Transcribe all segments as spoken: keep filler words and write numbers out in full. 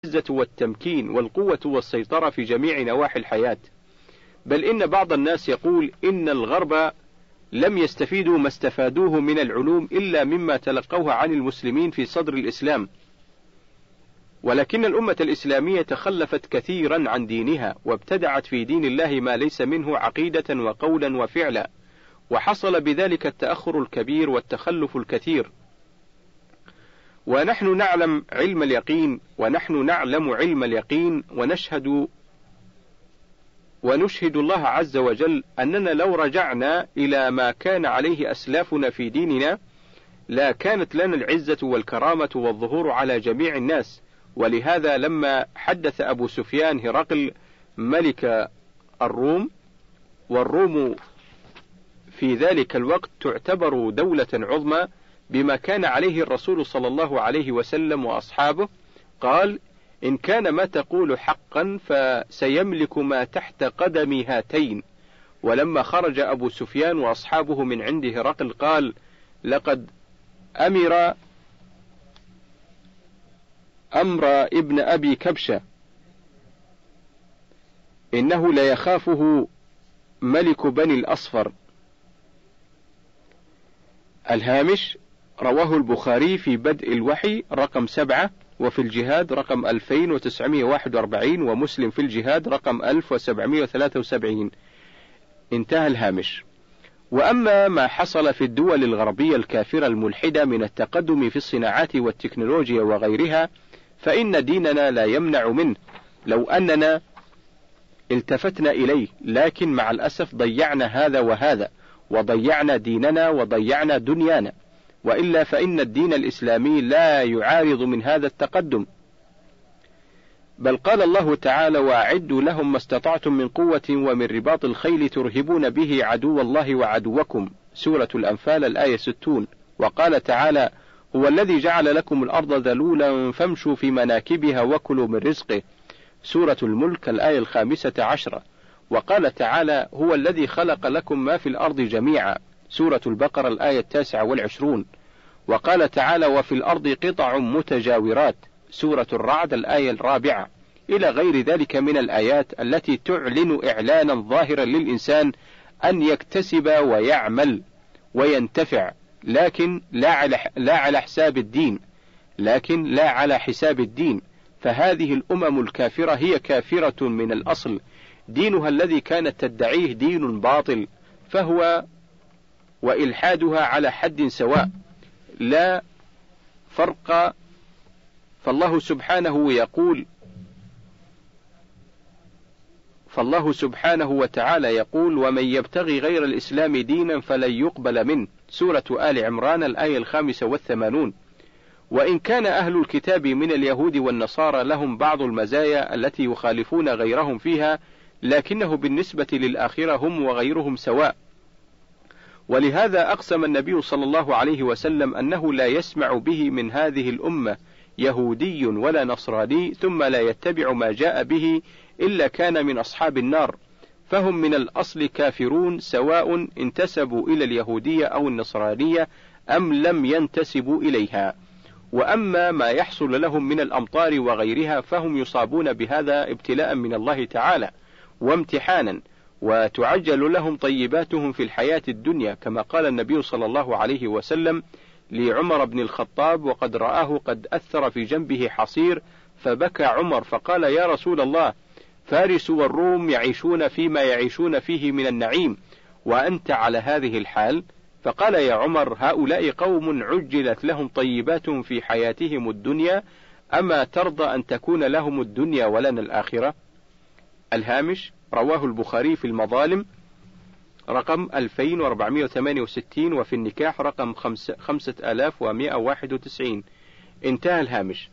العزة والتمكين والقوة والسيطرة في جميع نواحي الحياة. بل إن بعض الناس يقول إن الغرب لم يستفيدوا ما استفادوه من العلوم إلا مما تلقوه عن المسلمين في صدر الإسلام، ولكن الأمة الإسلامية تخلفت كثيرا عن دينها، وابتدعت في دين الله ما ليس منه عقيدة وقولا وفعلا، وحصل بذلك التأخر الكبير والتخلف الكثير. ونحن نعلم علم اليقين ونحن نعلم علم اليقين ونشهد ونشهد الله عز وجل أننا لو رجعنا إلى ما كان عليه أسلافنا في ديننا لا كانت لنا العزة والكرامة والظهور على جميع الناس. ولهذا لما حدث أبو سفيان هرقل ملك الروم، والروم في ذلك الوقت تعتبر دولة عظمى بما كان عليه الرسول صلى الله عليه وسلم وأصحابه، قال: إن كان ما تقول حقا فسيملك ما تحت قدم هاتين. ولما خرج أبو سفيان وأصحابه من عند هرقل قال: لقد أمر أمر ابن أبي كبشة إنه ليخافه ملك بني الأصفر. الهامش: رواه البخاري في بدء الوحي رقم سبعة، وفي الجهاد رقم ألفين وتسعمائة وواحد وأربعين، ومسلم في الجهاد رقم ألف وسبعمائة وثلاثة وسبعين. انتهى الهامش. وأما ما حصل في الدول الغربية الكافرة الملحدة من التقدم في الصناعات والتكنولوجيا وغيرها فإن ديننا لا يمنع منه لو أننا التفتنا إليه، لكن مع الأسف ضيعنا هذا وهذا، وضيعنا ديننا وضيعنا دنيانا، وإلا فإن الدين الإسلامي لا يعارض من هذا التقدم. بل قال الله تعالى: وأعدوا لهم ما استطعتم من قوة ومن رباط الخيل ترهبون به عدو الله وعدوكم، سورة الأنفال الآية ستون. وقال تعالى: هو الذي جعل لكم الأرض ذلولا فامشوا في مناكبها وكلوا من رزقه، سورة الملك الآية الخامسة عشرة. وقال تعالى: هو الذي خلق لكم ما في الأرض جميعا، سورة البقرة الآية التاسعة والعشرون. وقال تعالى: وفي الأرض قطع متجاورات، سورة الرعد الآية الرابعة، إلى غير ذلك من الآيات التي تعلن إعلانا ظاهرا للإنسان أن يكتسب ويعمل وينتفع، لكن لا على لا على حساب الدين، لكن لا على حساب الدين. فهذه الأمم الكافرة هي كافرة من الأصل، دينها الذي كانت تدعيه دين باطل، فهو وإلحادها على حد سواء لا فرق. فالله سبحانه يقول فالله سبحانه وتعالى يقول: ومن يبتغي غير الإسلام دينا فلن يقبل منه، سورة آل عمران الآية الخامسة والثمانون. وإن كان أهل الكتاب من اليهود والنصارى لهم بعض المزايا التي يخالفون غيرهم فيها، لكنه بالنسبة للآخرة هم وغيرهم سواء. ولهذا أقسم النبي صلى الله عليه وسلم أنه لا يسمع به من هذه الأمة يهودي ولا نصراني ثم لا يتبع ما جاء به إلا كان من أصحاب النار، فهم من الأصل كافرون سواء انتسبوا إلى اليهودية أو النصرانية أم لم ينتسبوا إليها. وأما ما يحصل لهم من الأمطار وغيرها فهم يصابون بهذا ابتلاء من الله تعالى وامتحانا، وتعجل لهم طيباتهم في الحياة الدنيا، كما قال النبي صلى الله عليه وسلم لعمر بن الخطاب وقد رآه قد أثر في جنبه حصير، فبكى عمر فقال: يا رسول الله، فارس والروم يعيشون فيما يعيشون فيه من النعيم وأنت على هذه الحال. فقال: يا عمر، هؤلاء قوم عجلت لهم طيباتهم في حياتهم الدنيا، أما ترضى أن تكون لهم الدنيا ولنا الآخرة؟ الهامش: رواه البخاري في المظالم رقم ألفين وأربعمائة وثمانية وستين، وفي النكاح رقم خمسة آلاف ومائة وواحد وتسعين. انتهى الهامش.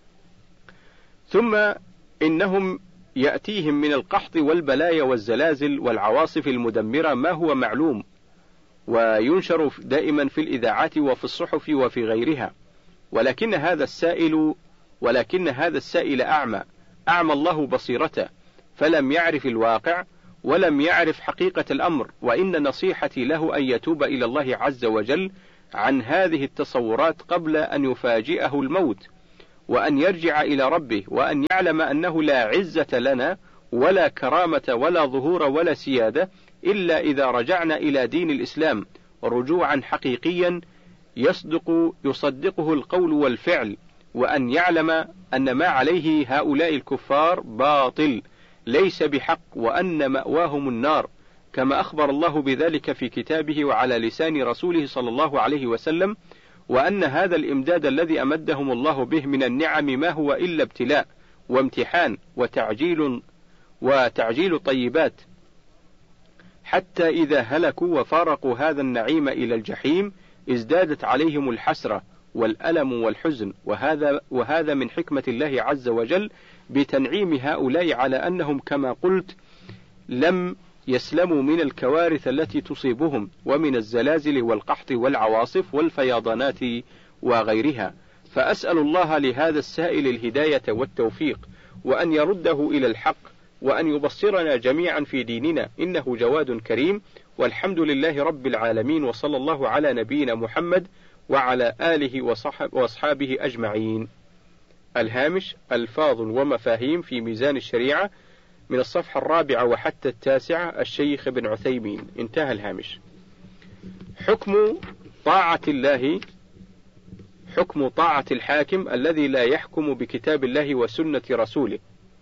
ثم إنهم يأتيهم من القحط والبلايا والزلازل والعواصف المدمرة ما هو معلوم وينشر دائما في الإذاعات وفي الصحف وفي غيرها، ولكن هذا السائل ولكن هذا السائل أعمى أعمى الله بصيرته، فلم يعرف الواقع ولم يعرف حقيقة الأمر. وإن نصيحتي له أن يتوب إلى الله عز وجل عن هذه التصورات قبل أن يفاجئه الموت، وأن يرجع إلى ربه، وأن يعلم أنه لا عزة لنا ولا كرامة ولا ظهور ولا سيادة إلا إذا رجعنا إلى دين الإسلام رجوعا حقيقيا يصدق يصدقه القول والفعل، وأن يعلم أن ما عليه هؤلاء الكفار باطل ليس بحق، وأن مأواهم النار، كما أخبر الله بذلك في كتابه وعلى لسان رسوله صلى الله عليه وسلم، وأن هذا الإمداد الذي أمدهم الله به من النعم ما هو إلا ابتلاء وامتحان وتعجيل وتعجيل طيبات، حتى إذا هلكوا وفارقوا هذا النعيم إلى الجحيم ازدادت عليهم الحسرة والألم والحزن، وهذا وهذا من حكمة الله عز وجل بتنعيم هؤلاء على أنهم كما قلت لم يسلموا من الكوارث التي تصيبهم ومن الزلازل والقحط والعواصف والفيضانات وغيرها. فأسأل الله لهذا السائل الهداية والتوفيق، وأن يرده إلى الحق، وأن يبصرنا جميعا في ديننا، إنه جواد كريم، والحمد لله رب العالمين، وصلى الله على نبينا محمد وعلى آله وأصحابه أجمعين. الهامش: ألفاظ ومفاهيم في ميزان الشريعة، من الصفحة الرابعة وحتى التاسعة، الشيخ ابن عثيمين. انتهى الهامش. حكم طاعة الله حكم طاعة الحاكم الذي لا يحكم بكتاب الله وسنة رسوله.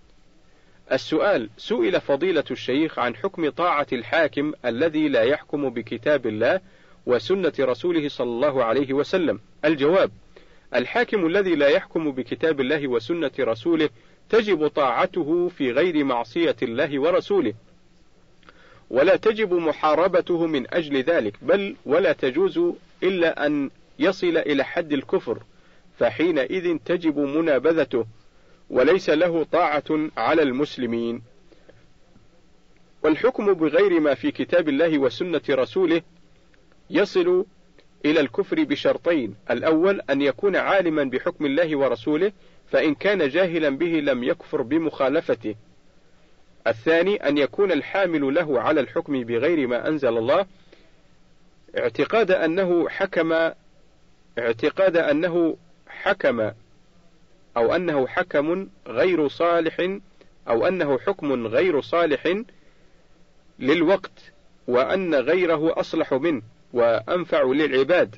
السؤال: سئل فضيلة الشيخ عن حكم طاعة الحاكم الذي لا يحكم بكتاب الله وسنة رسوله صلى الله عليه وسلم. الجواب: الحاكم الذي لا يحكم بكتاب الله وسنة رسوله تجب طاعته في غير معصية الله ورسوله، ولا تجب محاربته من أجل ذلك، بل ولا تجوز إلا أن يصل إلى حد الكفر، فحينئذ تجب منابذته، وليس له طاعة على المسلمين. والحكم بغير ما في كتاب الله وسنة رسوله يصل إلى الكفر بشرطين: الأول أن يكون عالما بحكم الله ورسوله، فإن كان جاهلا به لم يكفر بمخالفته. الثاني أن يكون الحامل له على الحكم بغير ما أنزل الله اعتقاد أنه حكم اعتقاد أنه حكم أو أنه حكم غير صالح أو أنه حكم غير صالح للوقت، وأن غيره أصلح منه وأنفع للعباد.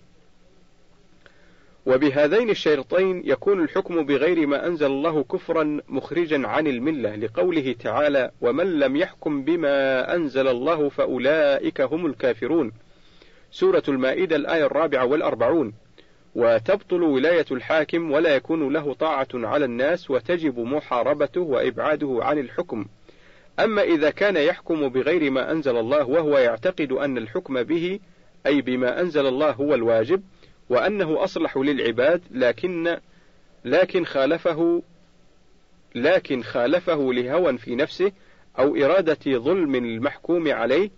وبهذين الشرطين يكون الحكم بغير ما أنزل الله كفرا مخرجا عن الملة، لقوله تعالى: ومن لم يحكم بما أنزل الله فأولئك هم الكافرون، سورة المائدة الآية الرابعة والأربعون. وتبطل ولاية الحاكم ولا يكون له طاعة على الناس، وتجب محاربته وإبعاده عن الحكم. أما إذا كان يحكم بغير ما أنزل الله وهو يعتقد أن الحكم به أي بما أنزل الله هو الواجب، وأنه أصلح للعباد، لكن لكن خالفه لكن خالفه لهوى في نفسه أو إرادة ظلم المحكوم عليه،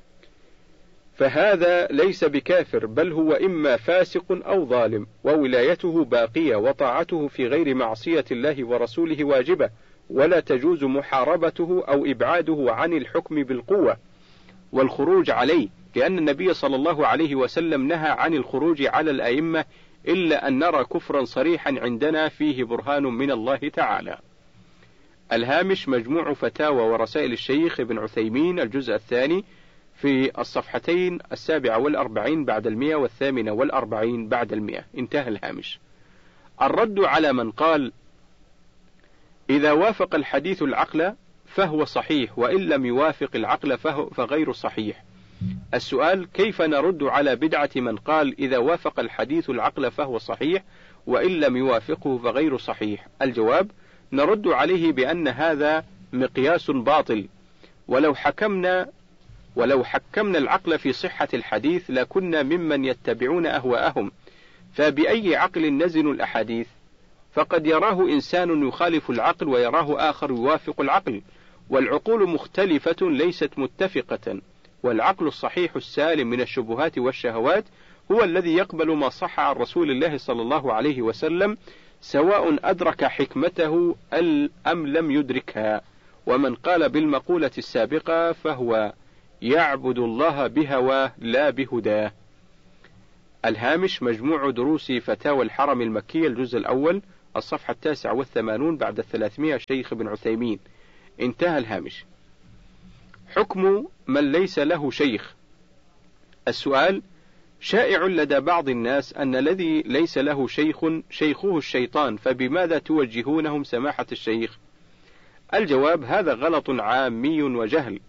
فهذا ليس بكافر، بل هو إما فاسق أو ظالم، وولايته باقية، وطاعته في غير معصية الله ورسوله واجبة، ولا تجوز محاربته أو إبعاده عن الحكم بالقوة والخروج عليه، لأن النبي صلى الله عليه وسلم نهى عن الخروج على الأئمة إلا أن نرى كفرا صريحا عندنا فيه برهان من الله تعالى. الهامش: مجموع فتاوى ورسائل الشيخ ابن عثيمين، الجزء الثاني، في الصفحتين السابعة والأربعين بعد المئة والثامنة والأربعين بعد المئة. انتهى الهامش. الرد على من قال: إذا وافق الحديث العقل فهو صحيح، وإن لم يوافق العقل فهو فغير صحيح. السؤال: كيف نرد على بدعة من قال إذا وافق الحديث العقل فهو صحيح، وإن لم يوافقه فغير صحيح؟ الجواب: نرد عليه بأن هذا مقياس باطل، ولو حكمنا ولو حكمنا العقل في صحة الحديث لكنا ممن يتبعون أهواءهم، فبأي عقل نزن الأحاديث؟ فقد يراه إنسان يخالف العقل ويراه آخر يوافق العقل، والعقول مختلفة ليست متفقة، والعقل الصحيح السالم من الشبهات والشهوات هو الذي يقبل ما صح عن رسول الله صلى الله عليه وسلم، سواء أدرك حكمته أم لم يدركها. ومن قال بالمقولة السابقة فهو يعبد الله بهواه لا بهداه. الهامش: مجموع دروس فتاوى الحرم المكية، الجزء الأول، الصفحة التاسعة والثمانون بعد الثلاثمائة، شيخ ابن عثيمين. انتهى الهامش. حكم من ليس له شيخ. السؤال: شائع لدى بعض الناس أن الذي ليس له شيخ شيخه الشيطان، فبماذا توجهونهم سماحة الشيخ؟ الجواب: هذا غلط عامي وجهل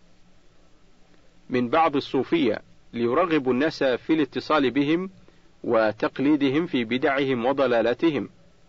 من بعض الصوفية ليرغبوا الناس في الاتصال بهم وتقليدهم في بدعهم وضلالاتهم،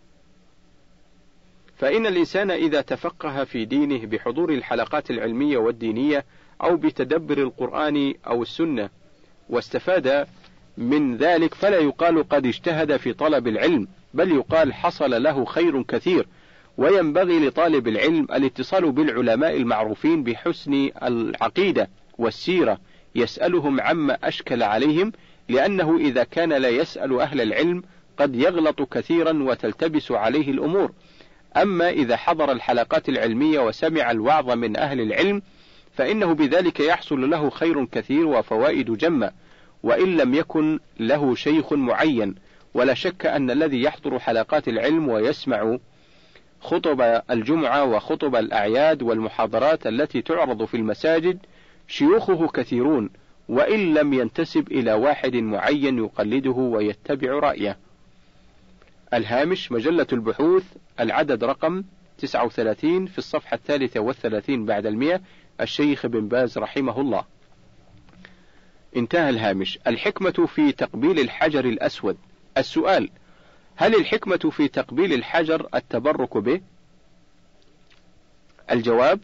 فإن الإنسان إذا تفقه في دينه بحضور الحلقات العلمية والدينية أو بتدبر القرآن أو السنة واستفاد من ذلك، فلا يقال قد اجتهد في طلب العلم، بل يقال حصل له خير كثير. وينبغي لطالب العلم الاتصال بالعلماء المعروفين بحسن العقيدة والسيرة، يسألهم عما أشكل عليهم، لأنه إذا كان لا يسأل أهل العلم قد يغلط كثيرا وتلتبس عليه الأمور. أما إذا حضر الحلقات العلمية وسمع الوعظ من أهل العلم فإنه بذلك يحصل له خير كثير وفوائد جمة، وإن لم يكن له شيخ معين. ولا شك أن الذي يحضر حلقات العلم ويسمع خطب الجمعة وخطب الأعياد والمحاضرات التي تعرض في المساجد شيوخه كثيرون، وإن لم ينتسب إلى واحد معين يقلده ويتبع رأيه. الهامش: مجلة البحوث، العدد رقم تسعة وثلاثين، في الصفحة الثالثة والثلاثين بعد المئة، الشيخ بن باز رحمه الله. انتهى الهامش. الحكمة في تقبيل الحجر الأسود. السؤال: هل الحكمة في تقبيل الحجر التبرك به؟ الجواب: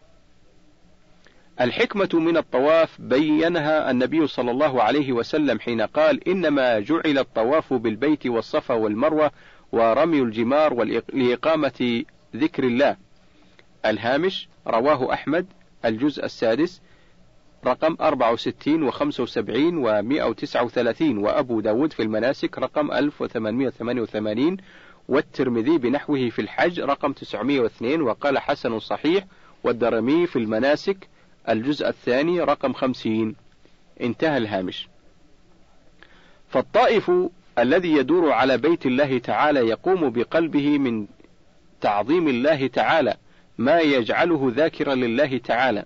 الحكمة من الطواف بينها النبي صلى الله عليه وسلم حين قال: إنما جعل الطواف بالبيت والصفا والمروة ورمي الجمار لإقامة ذكر الله. الهامش: رواه أحمد الجزء السادس رقم أربعة وستين وخمسة وسبعين ومئة وتسعة وثلاثين، وأبو داود في المناسك رقم ألف وثمانمئة وثمانية وثمانين، والترمذي بنحوه في الحج رقم تسعمئة واثنين وقال حسن صحيح، والدرمي في المناسك الجزء الثاني رقم خمسين. انتهى الهامش. فالطائف الذي يدور على بيت الله تعالى يقوم بقلبه من تعظيم الله تعالى ما يجعله ذاكرا لله تعالى،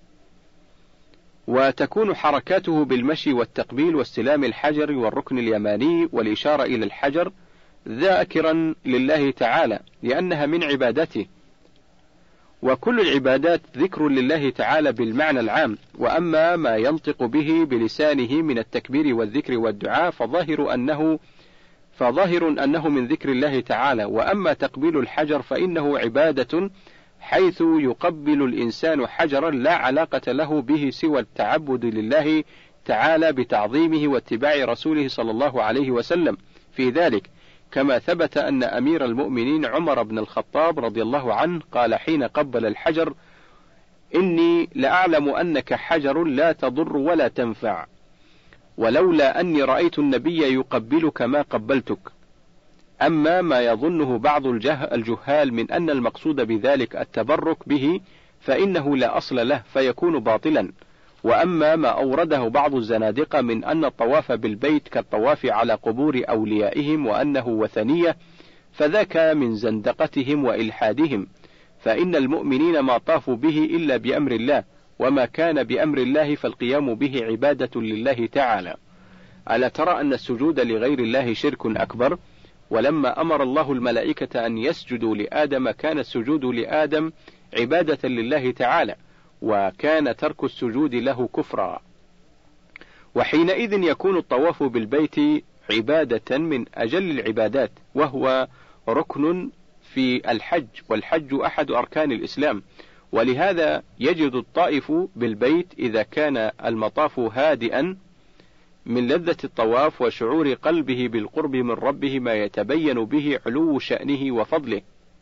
وتكون حركاته بالمشي والتقبيل واستلام الحجر والركن اليماني والإشارة إلى الحجر ذاكرا لله تعالى، لأنها من عبادته. وكل العبادات ذكر لله تعالى بالمعنى العام، وأما ما ينطق به بلسانه من التكبير والذكر والدعاء فظاهر أنه فظاهر أنه من ذكر الله تعالى. وأما تقبيل الحجر فإنه عبادة، حيث يقبل الإنسان حجرا لا علاقة له به سوى التعبد لله تعالى بتعظيمه واتباع رسوله صلى الله عليه وسلم في ذلك، كما ثبت أن أمير المؤمنين عمر بن الخطاب رضي الله عنه قال حين قبل الحجر: إني لأعلم أنك حجر لا تضر ولا تنفع، ولولا أني رأيت النبي يقبلك ما قبلتك. أما ما يظنه بعض الجهال من أن المقصود بذلك التبرك به فإنه لا أصل له فيكون باطلا. وأما ما أورده بعض الزنادقة من أن الطواف بالبيت كالطواف على قبور أوليائهم وأنه وثنية فذاك من زندقتهم وإلحادهم، فإن المؤمنين ما طافوا به إلا بأمر الله، وما كان بأمر الله فالقيام به عبادة لله تعالى. ألا ترى أن السجود لغير الله شرك أكبر؟ ولما أمر الله الملائكة أن يسجدوا لآدم كان السجود لآدم عبادة لله تعالى، وكان ترك السجود له كفرا. وحينئذ يكون الطواف بالبيت عبادة من أجل العبادات، وهو ركن في الحج، والحج أحد أركان الإسلام. ولهذا يجد الطائف بالبيت إذا كان المطاف هادئا من لذة الطواف وشعور قلبه بالقرب من ربه ما يتبين به علو شأنه وفضله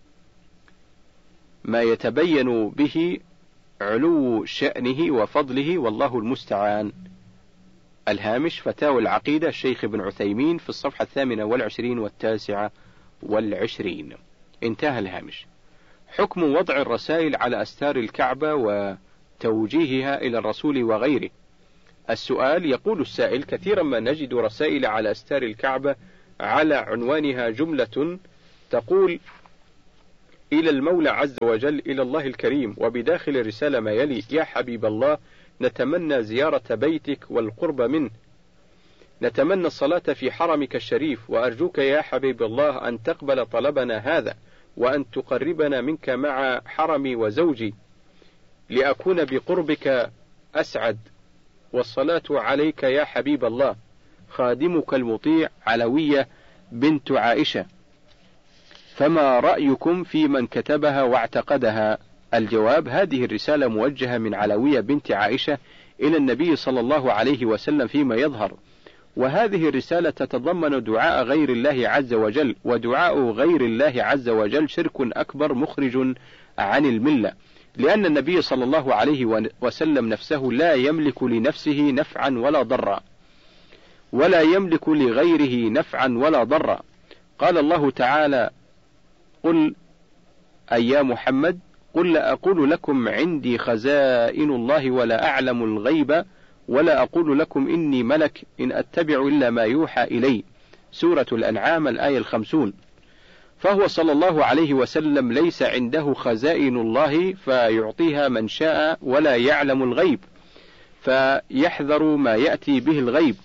ما يتبين به علو شأنه وفضله والله المستعان. الهامش: فتاوى العقيدة الشيخ ابن عثيمين في الصفحة الثامنة والعشرين والتاسعة والعشرين. انتهى الهامش. حكم وضع الرسائل على أستار الكعبة وتوجيهها إلى الرسول وغيره. السؤال: يقول السائل: كثيرا ما نجد رسائل على أستار الكعبة على عنوانها جملة تقول: إلى المولى عز وجل، إلى الله الكريم، وبداخل الرسالة ما يلي: يا حبيب الله، نتمنى زيارة بيتك والقرب منه، نتمنى الصلاة في حرمك الشريف، وأرجوك يا حبيب الله أن تقبل طلبنا هذا، وأن تقربنا منك مع حرمي وزوجي، لأكون بقربك أسعد، والصلاة عليك يا حبيب الله. خادمك المطيع علوية بنت عائشة. فما رأيكم في من كتبها واعتقدها؟ الجواب: هذه الرسالة موجهة من علوية بنت عائشة إلى النبي صلى الله عليه وسلم فيما يظهر، وهذه الرسالة تتضمن دعاء غير الله عز وجل، ودعاء غير الله عز وجل شرك أكبر مخرج عن الملة، لأن النبي صلى الله عليه وسلم نفسه لا يملك لنفسه نفعا ولا ضرا، ولا يملك لغيره نفعا ولا ضرا. قال الله تعالى: قل أي يا محمد، قل لا أقول لكم عندي خزائن الله ولا أعلم الغيب ولا أقول لكم إني ملك إن أتبع إلا ما يوحى إلي. سورة الأنعام الآية الخمسون. فهو صلى الله عليه وسلم ليس عنده خزائن الله فيعطيها من شاء، ولا يعلم الغيب فيحذر ما يأتي به الغيب،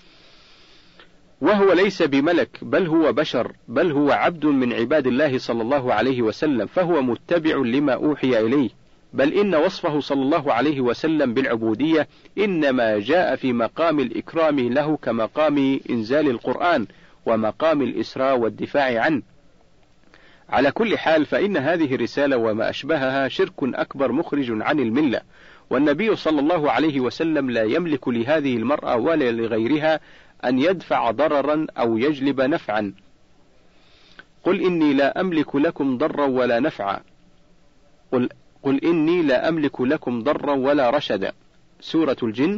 وهو ليس بملك، بل هو بشر، بل هو عبد من عباد الله صلى الله عليه وسلم، فهو متبع لما أوحي إليه. بل إن وصفه صلى الله عليه وسلم بالعبودية إنما جاء في مقام الإكرام له كمقام إنزال القرآن ومقام الإسراء والدفاع عنه. على كل حال، فإن هذه الرسالة وما أشبهها شرك أكبر مخرج عن الملة، والنبي صلى الله عليه وسلم لا يملك لهذه المرأة ولا لغيرها أن يدفع ضررا أو يجلب نفعا. قل إني لا أملك لكم ضرا ولا نفعا، قل, قل إني لا أملك لكم ضرا ولا رشدا. سورة الجن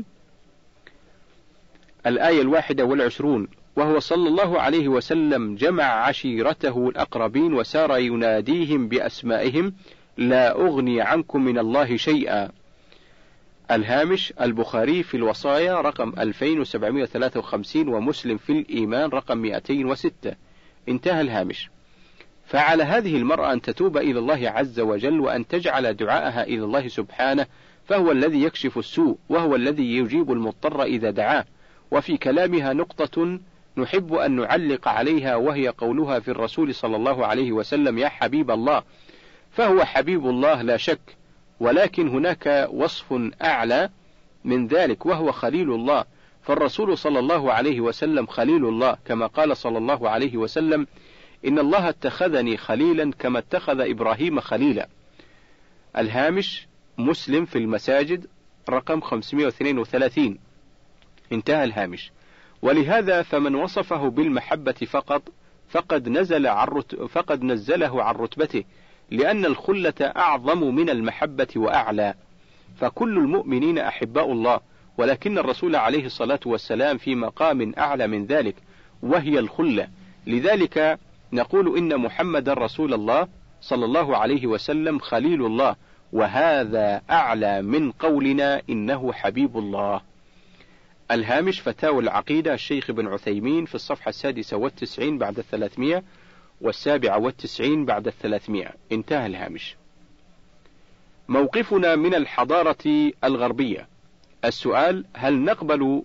الآية الواحدة والعشرون. وهو صلى الله عليه وسلم جمع عشيرته الأقربين وسار يناديهم بأسمائهم: لا أغني عنكم من الله شيئا. الهامش: البخاري في الوصايا رقم ألفين وسبعمائة وثلاثة وخمسين، ومسلم في الإيمان رقم مئتين وستة. انتهى الهامش. فعلى هذه المرأة أن تتوب إلى الله عز وجل، وأن تجعل دعاءها إلى الله سبحانه، فهو الذي يكشف السوء، وهو الذي يجيب المضطر إذا دعاه. وفي كلامها نقطة نحب أن نعلق عليها، وهي قولها في الرسول صلى الله عليه وسلم: يا حبيب الله. فهو حبيب الله لا شك، ولكن هناك وصف أعلى من ذلك، وهو خليل الله. فالرسول صلى الله عليه وسلم خليل الله، كما قال صلى الله عليه وسلم: إن الله اتخذني خليلا كما اتخذ إبراهيم خليلا. الهامش: مسلم في المساجد رقم خمسمائة واثنين وثلاثين. انتهى الهامش. ولهذا فمن وصفه بالمحبة فقط فقد نزل عن فقد نزله عن رتبته، لأن الخلة أعظم من المحبة وأعلى، فكل المؤمنين أحباء الله، ولكن الرسول عليه الصلاة والسلام في مقام أعلى من ذلك، وهي الخلة. لذلك نقول إن محمد رسول الله صلى الله عليه وسلم خليل الله، وهذا أعلى من قولنا إنه حبيب الله. الهامش: فتاوى العقيدة الشيخ ابن عثيمين في الصفحة السادسة والتسعين بعد الثلاثمائة، والسابعة والتسعين بعد الثلاثمائة. انتهى الهامش. موقفنا من الحضارة الغربية. السؤال: هل نقبل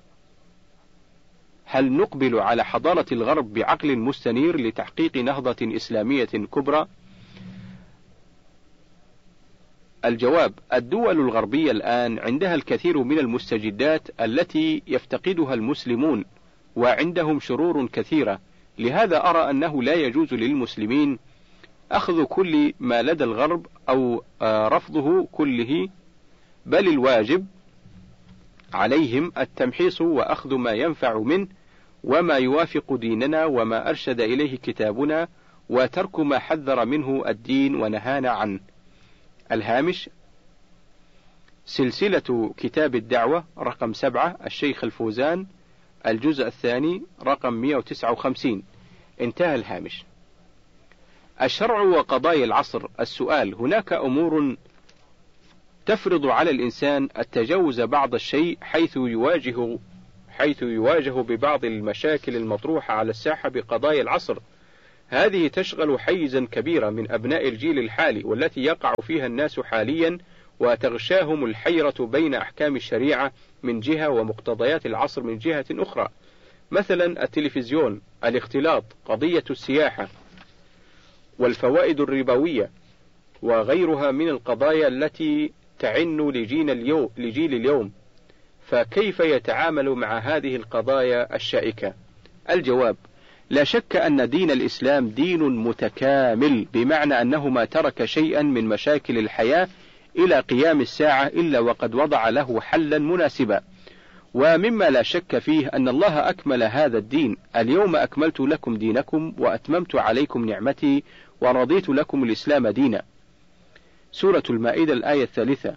هل نقبل على حضارة الغرب بعقل مستنير لتحقيق نهضة إسلامية كبرى؟ الجواب: الدول الغربية الآن عندها الكثير من المستجدات التي يفتقدها المسلمون، وعندهم شرور كثيرة. لهذا أرى أنه لا يجوز للمسلمين أخذ كل ما لدى الغرب أو رفضه كله، بل الواجب عليهم التمحيص وأخذ ما ينفع منه وما يوافق ديننا وما أرشد إليه كتابنا، وترك ما حذر منه الدين ونهانا عنه. الهامش: سلسلة كتاب الدعوة رقم سبعة، الشيخ الفوزان، الجزء الثاني رقم مئة وتسعة وخمسين. انتهى الهامش. الشرع وقضايا العصر. السؤال: هناك أمور تفرض على الإنسان التجاوز بعض الشيء حيث يواجه حيث يواجه ببعض المشاكل المطروحة على الساحة بقضايا العصر. هذه تشغل حيزا كبيرا من أبناء الجيل الحالي، والتي يقع فيها الناس حاليا وتغشاهم الحيرة بين أحكام الشريعة من جهة ومقتضيات العصر من جهة أخرى، مثلا التلفزيون، الاختلاط، قضية السياحة، والفوائد الربوية، وغيرها من القضايا التي تعن لجيل اليوم, لجيل اليوم. فكيف يتعامل مع هذه القضايا الشائكة؟ الجواب: لا شك أن دين الإسلام دين متكامل، بمعنى أنه ما ترك شيئا من مشاكل الحياة إلى قيام الساعة إلا وقد وضع له حلا مناسبا. ومما لا شك فيه أن الله أكمل هذا الدين: اليوم أكملت لكم دينكم وأتممت عليكم نعمتي ورضيت لكم الإسلام دينا. سورة المائدة الآية الثالثة.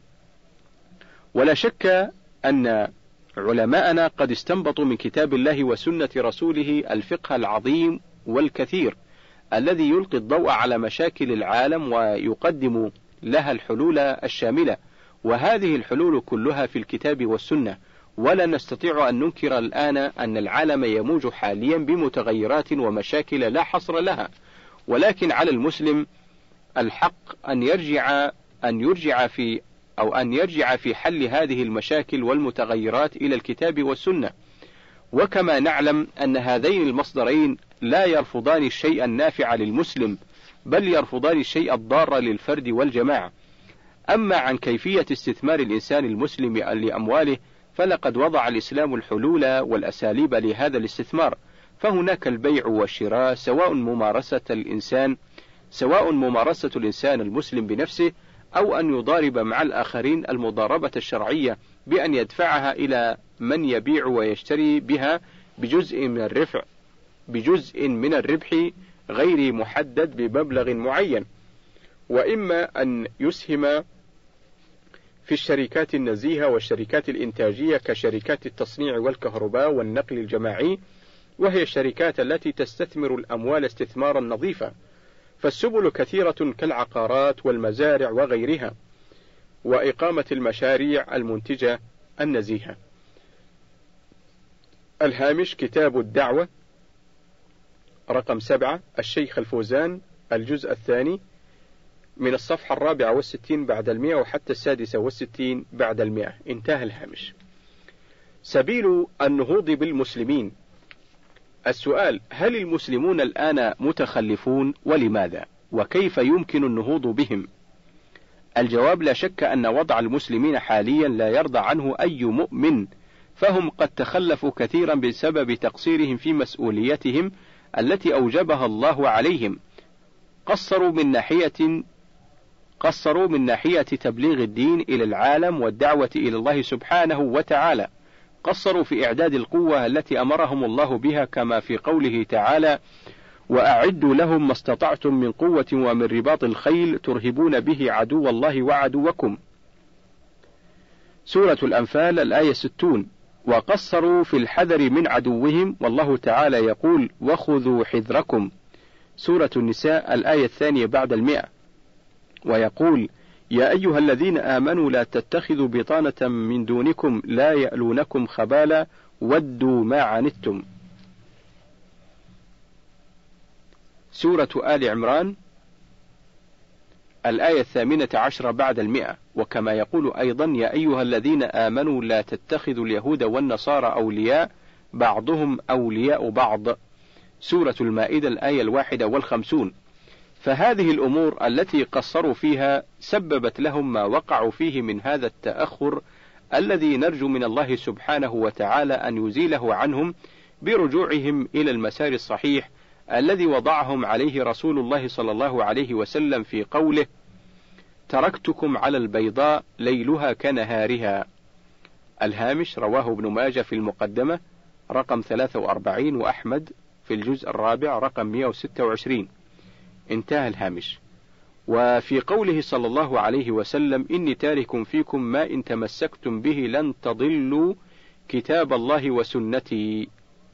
ولا شك أن علماءنا قد استنبطوا من كتاب الله وسنة رسوله الفقه العظيم والكثير الذي يلقي الضوء على مشاكل العالم ويقدم لها الحلول الشاملة، وهذه الحلول كلها في الكتاب والسنة. ولا نستطيع أن ننكر الآن أن العالم يموج حاليا بمتغيرات ومشاكل لا حصر لها، ولكن على المسلم الحق أن يرجع أن يرجع في أو أن يرجع في حل هذه المشاكل والمتغيرات إلى الكتاب والسنة. وكما نعلم أن هذين المصدرين لا يرفضان الشيء النافع للمسلم، بل يرفضان الشيء الضار للفرد والجماعة. أما عن كيفية استثمار الإنسان المسلم لأمواله، فلقد وضع الإسلام الحلول والأساليب لهذا الاستثمار. فهناك البيع والشراء، سواء ممارسة الإنسان سواء ممارسة الإنسان المسلم بنفسه، أو أن يضارب مع الآخرين المضاربة الشرعية بأن يدفعها إلى من يبيع ويشتري بها بجزء من الربح بجزء من الربح غير محدد بمبلغ معين، وإما أن يسهم في الشركات النزيهة والشركات الإنتاجية كشركات التصنيع والكهرباء والنقل الجماعي، وهي الشركات التي تستثمر الأموال استثمارا نظيفا. فالسبل كثيرة كالعقارات والمزارع وغيرها، وإقامة المشاريع المنتجة النزيهة. الهامش: كتاب الدعوة، رقم سبعة، الشيخ الفوزان، الجزء الثاني، من الصفحة الرابعة والستين بعد المئة وحتى السادسة والستين بعد المئة. انتهى الهامش. سبيل النهوض بالمسلمين. السؤال: هل المسلمون الآن متخلفون؟ ولماذا؟ وكيف يمكن النهوض بهم؟ الجواب: لا شك أن وضع المسلمين حاليا لا يرضى عنه أي مؤمن، فهم قد تخلفوا كثيرا بسبب تقصيرهم في مسؤوليتهم التي أوجبها الله عليهم. قصروا من ناحية قصروا من ناحية تبليغ الدين إلى العالم والدعوة إلى الله سبحانه وتعالى. قصروا في إعداد القوة التي أمرهم الله بها، كما في قوله تعالى: وأعدوا لهم ما استطعتم من قوة ومن رباط الخيل ترهبون به عدو الله وعدوكم. سورة الأنفال الآية ستون. وقصروا في الحذر من عدوهم، والله تعالى يقول: وخذوا حذركم. سورة النساء الآية الثانية بعد المئة. ويقول: يا أيها الذين آمنوا لا تتخذوا بطانة من دونكم لا يألونكم خبالا ودوا ما عنتم. سورة آل عمران الآية الثامنة عشرة بعد المئة. وكما يقول أيضا: يا أيها الذين آمنوا لا تتخذوا اليهود والنصارى أولياء بعضهم أولياء بعض. سورة المائدة الآية الواحدة والخمسون. فهذه الأمور التي قصروا فيها سببت لهم ما وقعوا فيه من هذا التأخر، الذي نرجو من الله سبحانه وتعالى أن يزيله عنهم برجوعهم إلى المسار الصحيح الذي وضعهم عليه رسول الله صلى الله عليه وسلم في قوله: تركتكم على البيضاء ليلها كنهارها. الهامش: رواه ابن ماجه في المقدمة رقم ثلاثة وأربعين، وأحمد في الجزء الرابع رقم مئة وستة وعشرين. انتهى الهامش. وفي قوله صلى الله عليه وسلم: إني تارك فيكم ما إن تمسكتم به لن تضلوا كتاب الله وسنتي.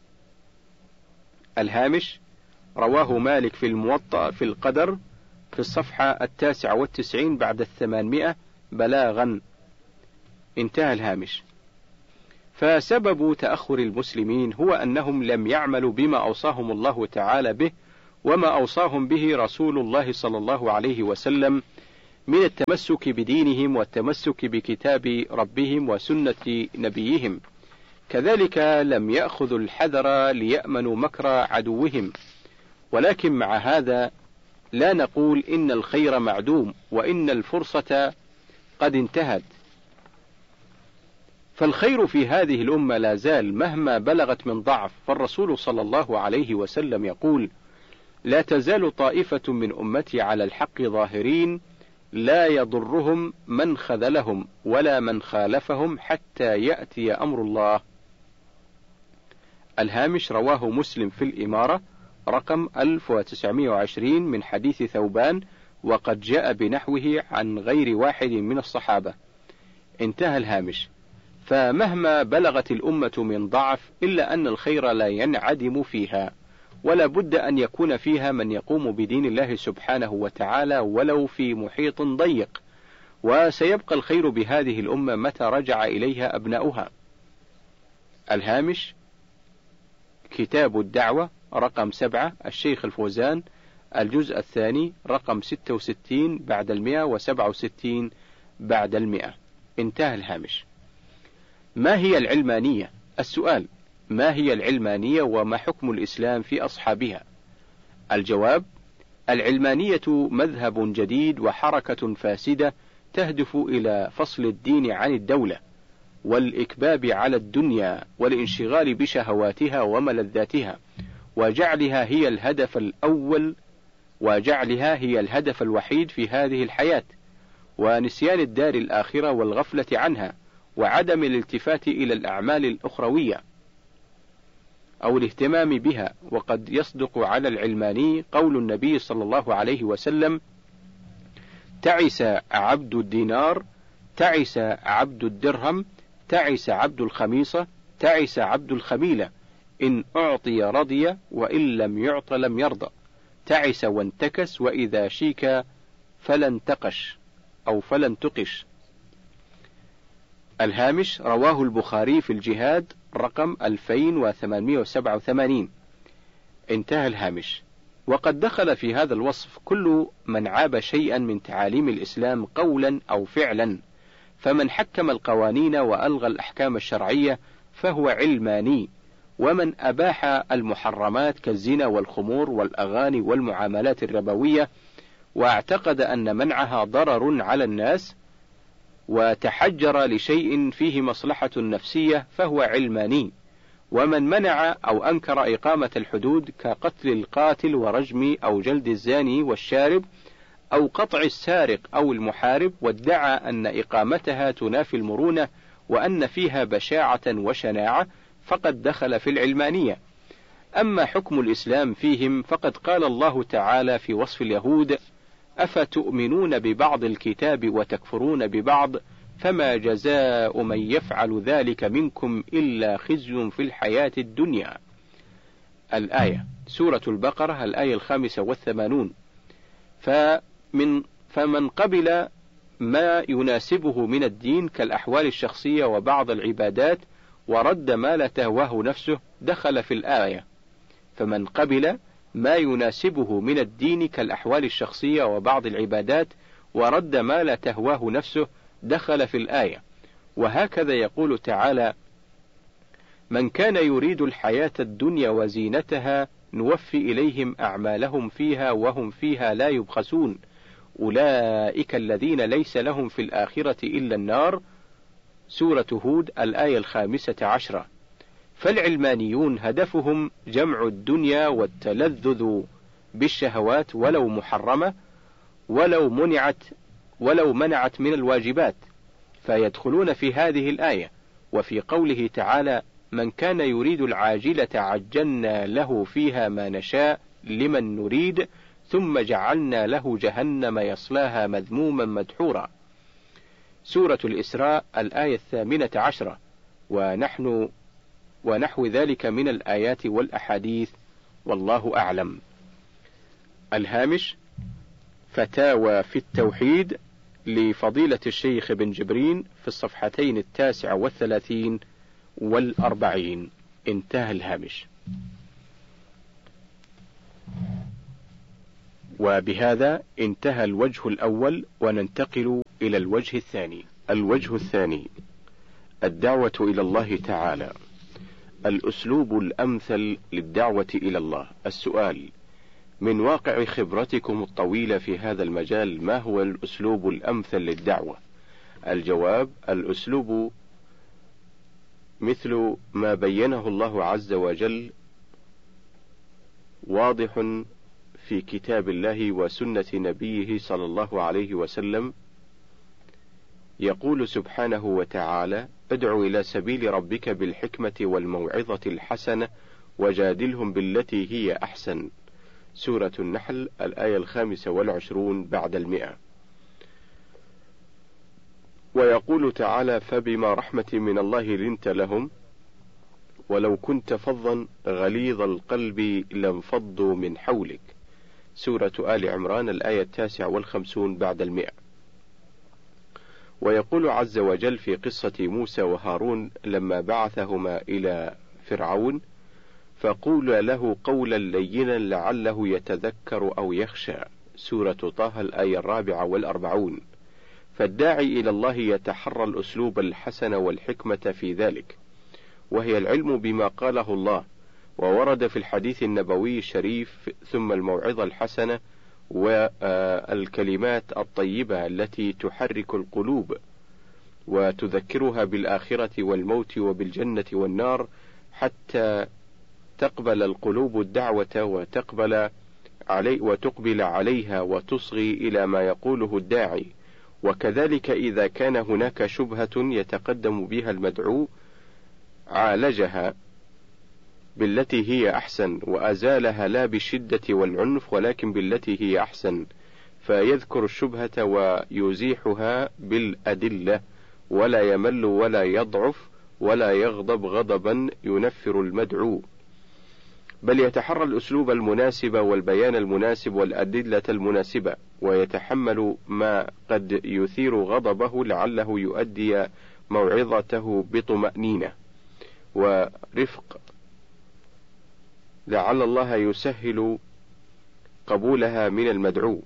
الهامش: رواه مالك في الموطأ في القدر في الصفحة التاسعة والتسعين بعد الثمانمائة بلاغا. انتهى الهامش. فسبب تأخر المسلمين هو أنهم لم يعملوا بما أوصاهم الله تعالى به، وما أوصاهم به رسول الله صلى الله عليه وسلم من التمسك بدينهم والتمسك بكتاب ربهم وسنة نبيهم. كذلك لم يأخذوا الحذر ليأمنوا مكر عدوهم، ولكن مع هذا لا نقول إن الخير معدوم وإن الفرصة قد انتهت، فالخير في هذه الأمة لا زال مهما بلغت من ضعف. فالرسول صلى الله عليه وسلم يقول: لا تزال طائفة من أمتي على الحق ظاهرين لا يضرهم من خذلهم ولا من خالفهم حتى يأتي أمر الله. الهامش رواه مسلم في الإمارة رقم ألف وتسعمائة وعشرين من حديث ثوبان، وقد جاء بنحوه عن غير واحد من الصحابة. انتهى الهامش. فمهما بلغت الأمة من ضعف إلا أن الخير لا ينعدم فيها، ولا بد أن يكون فيها من يقوم بدين الله سبحانه وتعالى ولو في محيط ضيق، وسيبقى الخير بهذه الأمة متى رجع إليها أبناؤها. الهامش كتاب الدعوة رقم سبعة الشيخ الفوزان، الجزء الثاني رقم ستة وستين بعد المئة وسبعة وستين بعد المئة. انتهى الهامش. ما هي العلمانية؟ السؤال: ما هي العلمانية وما حكم الإسلام في أصحابها؟ الجواب: العلمانية مذهب جديد وحركة فاسدة تهدف إلى فصل الدين عن الدولة والإكباب على الدنيا والانشغال بشهواتها وملذاتها، وجعلها هي الهدف الأول وجعلها هي الهدف الوحيد في هذه الحياة، ونسيان الدار الآخرة والغفلة عنها، وعدم الالتفات إلى الأعمال الأخروية أو الاهتمام بها. وقد يصدق على العلماني قول النبي صلى الله عليه وسلم: تعس عبد الدينار، تعس عبد الدرهم، تعس عبد الخميصة، تعس عبد الخميلة، إن أعطي رضي وإن لم يعط لم يرضى، تعس وانتكس وإذا شيك فلن تقش أو فلن تقش. الهامش رواه البخاري في الجهاد رقم ألفين وثمانمائة وسبعة وثمانين. انتهى الهامش. وقد دخل في هذا الوصف كل من عاب شيئا من تعاليم الإسلام قولا أو فعلا، فمن حكم القوانين وألغى الأحكام الشرعية فهو علماني، ومن أباح المحرمات كالزنا والخمور والأغاني والمعاملات الربوية واعتقد أن منعها ضرر على الناس وتحجر لشيء فيه مصلحة نفسية فهو علماني، ومن منع أو أنكر إقامة الحدود كقتل القاتل ورجم أو جلد الزاني والشارب أو قطع السارق أو المحارب، وادعى أن إقامتها تنافي المرونة وأن فيها بشاعة وشناعة، فقد دخل في العلمانية. أما حكم الإسلام فيهم فقد قال الله تعالى في وصف اليهود: أفتؤمنون ببعض الكتاب وتكفرون ببعض فما جزاء من يفعل ذلك منكم إلا خزي في الحياة الدنيا. الآية سورة البقرة الآية الخامسة والثمانون. فمن فمن قبل ما يناسبه من الدين كالأحوال الشخصية وبعض العبادات ورد ما لا تهواه نفسه دخل في الآية. فمن قبل ما يناسبه من الدين كالأحوال الشخصية وبعض العبادات ورد ما لا تهواه نفسه دخل في الآية. وهكذا يقول تعالى: من كان يريد الحياة الدنيا وزينتها نوفي إليهم أعمالهم فيها وهم فيها لا يبخسون أولئك الذين ليس لهم في الآخرة إلا النار. سورة هود الآية الخامسة عشرة. فالعلمانيون هدفهم جمع الدنيا والتلذذ بالشهوات ولو محرمة ولو منعت ولو منعت من الواجبات، فيدخلون في هذه الآية. وفي قوله تعالى: من كان يريد العاجلة عجلنا له فيها ما نشاء لمن نريد ثم جعلنا له جهنم يصلاها مذموما مدحورا. سورة الإسراء الآية الثامنة عشرة. ونحن ونحو ذلك من الآيات والأحاديث، والله أعلم. الهامش فتاوى في التوحيد لفضيلة الشيخ بن جبرين في الصفحتين التاسعة والثلاثين والأربعين. انتهى الهامش. وبهذا انتهى الوجه الأول، وننتقل إلى الوجه الثاني. الوجه الثاني: الدعوة إلى الله تعالى. الأسلوب الأمثل للدعوة إلى الله. السؤال: من واقع خبرتكم الطويلة في هذا المجال، ما هو الأسلوب الأمثل للدعوة؟ الجواب: الأسلوب مثل ما بينه الله عز وجل، واضح في كتاب الله وسنة نبيه صلى الله عليه وسلم. يقول سبحانه وتعالى: ادع إلى سبيل ربك بالحكمة والموعظة الحسنة وجادلهم بالتي هي أحسن. سورة النحل الآية الخامسة والعشرون بعد المئة. ويقول تعالى: فبما رحمة من الله لنت لهم ولو كنت فظا غليظ القلب لانفضوا من حولك. سورة آل عمران الآية التاسعة والخمسون بعد المئة. ويقول عز وجل في قصة موسى وهارون لما بعثهما إلى فرعون: فقول له قولا لينا لعله يتذكر أو يخشى. سورة طه الآية الرابعة والأربعون. فالداعي إلى الله يتحرى الأسلوب الحسن والحكمة في ذلك، وهي العلم بما قاله الله وورد في الحديث النبوي الشريف، ثم الموعظة الحسنة والكلمات الطيبة التي تحرك القلوب وتذكرها بالآخرة والموت وبالجنة والنار، حتى تقبل القلوب الدعوة وتقبل علي وتقبل عليها وتصغي إلى ما يقوله الداعي. وكذلك إذا كان هناك شبهة يتقدم بها المدعو عالجها بالتي هي أحسن، وأزالها لا بالشدة والعنف ولكن بالتي هي أحسن، فيذكر الشبهة ويزيحها بالأدلة، ولا يمل ولا يضعف ولا يغضب غضبا ينفر المدعو، بل يتحرى الأسلوب المناسب والبيان المناسب والأدلة المناسبة، ويتحمل ما قد يثير غضبه لعله يؤدي موعظته بطمأنينة ورفق، لعل الله يسهل قبولها من المدعو.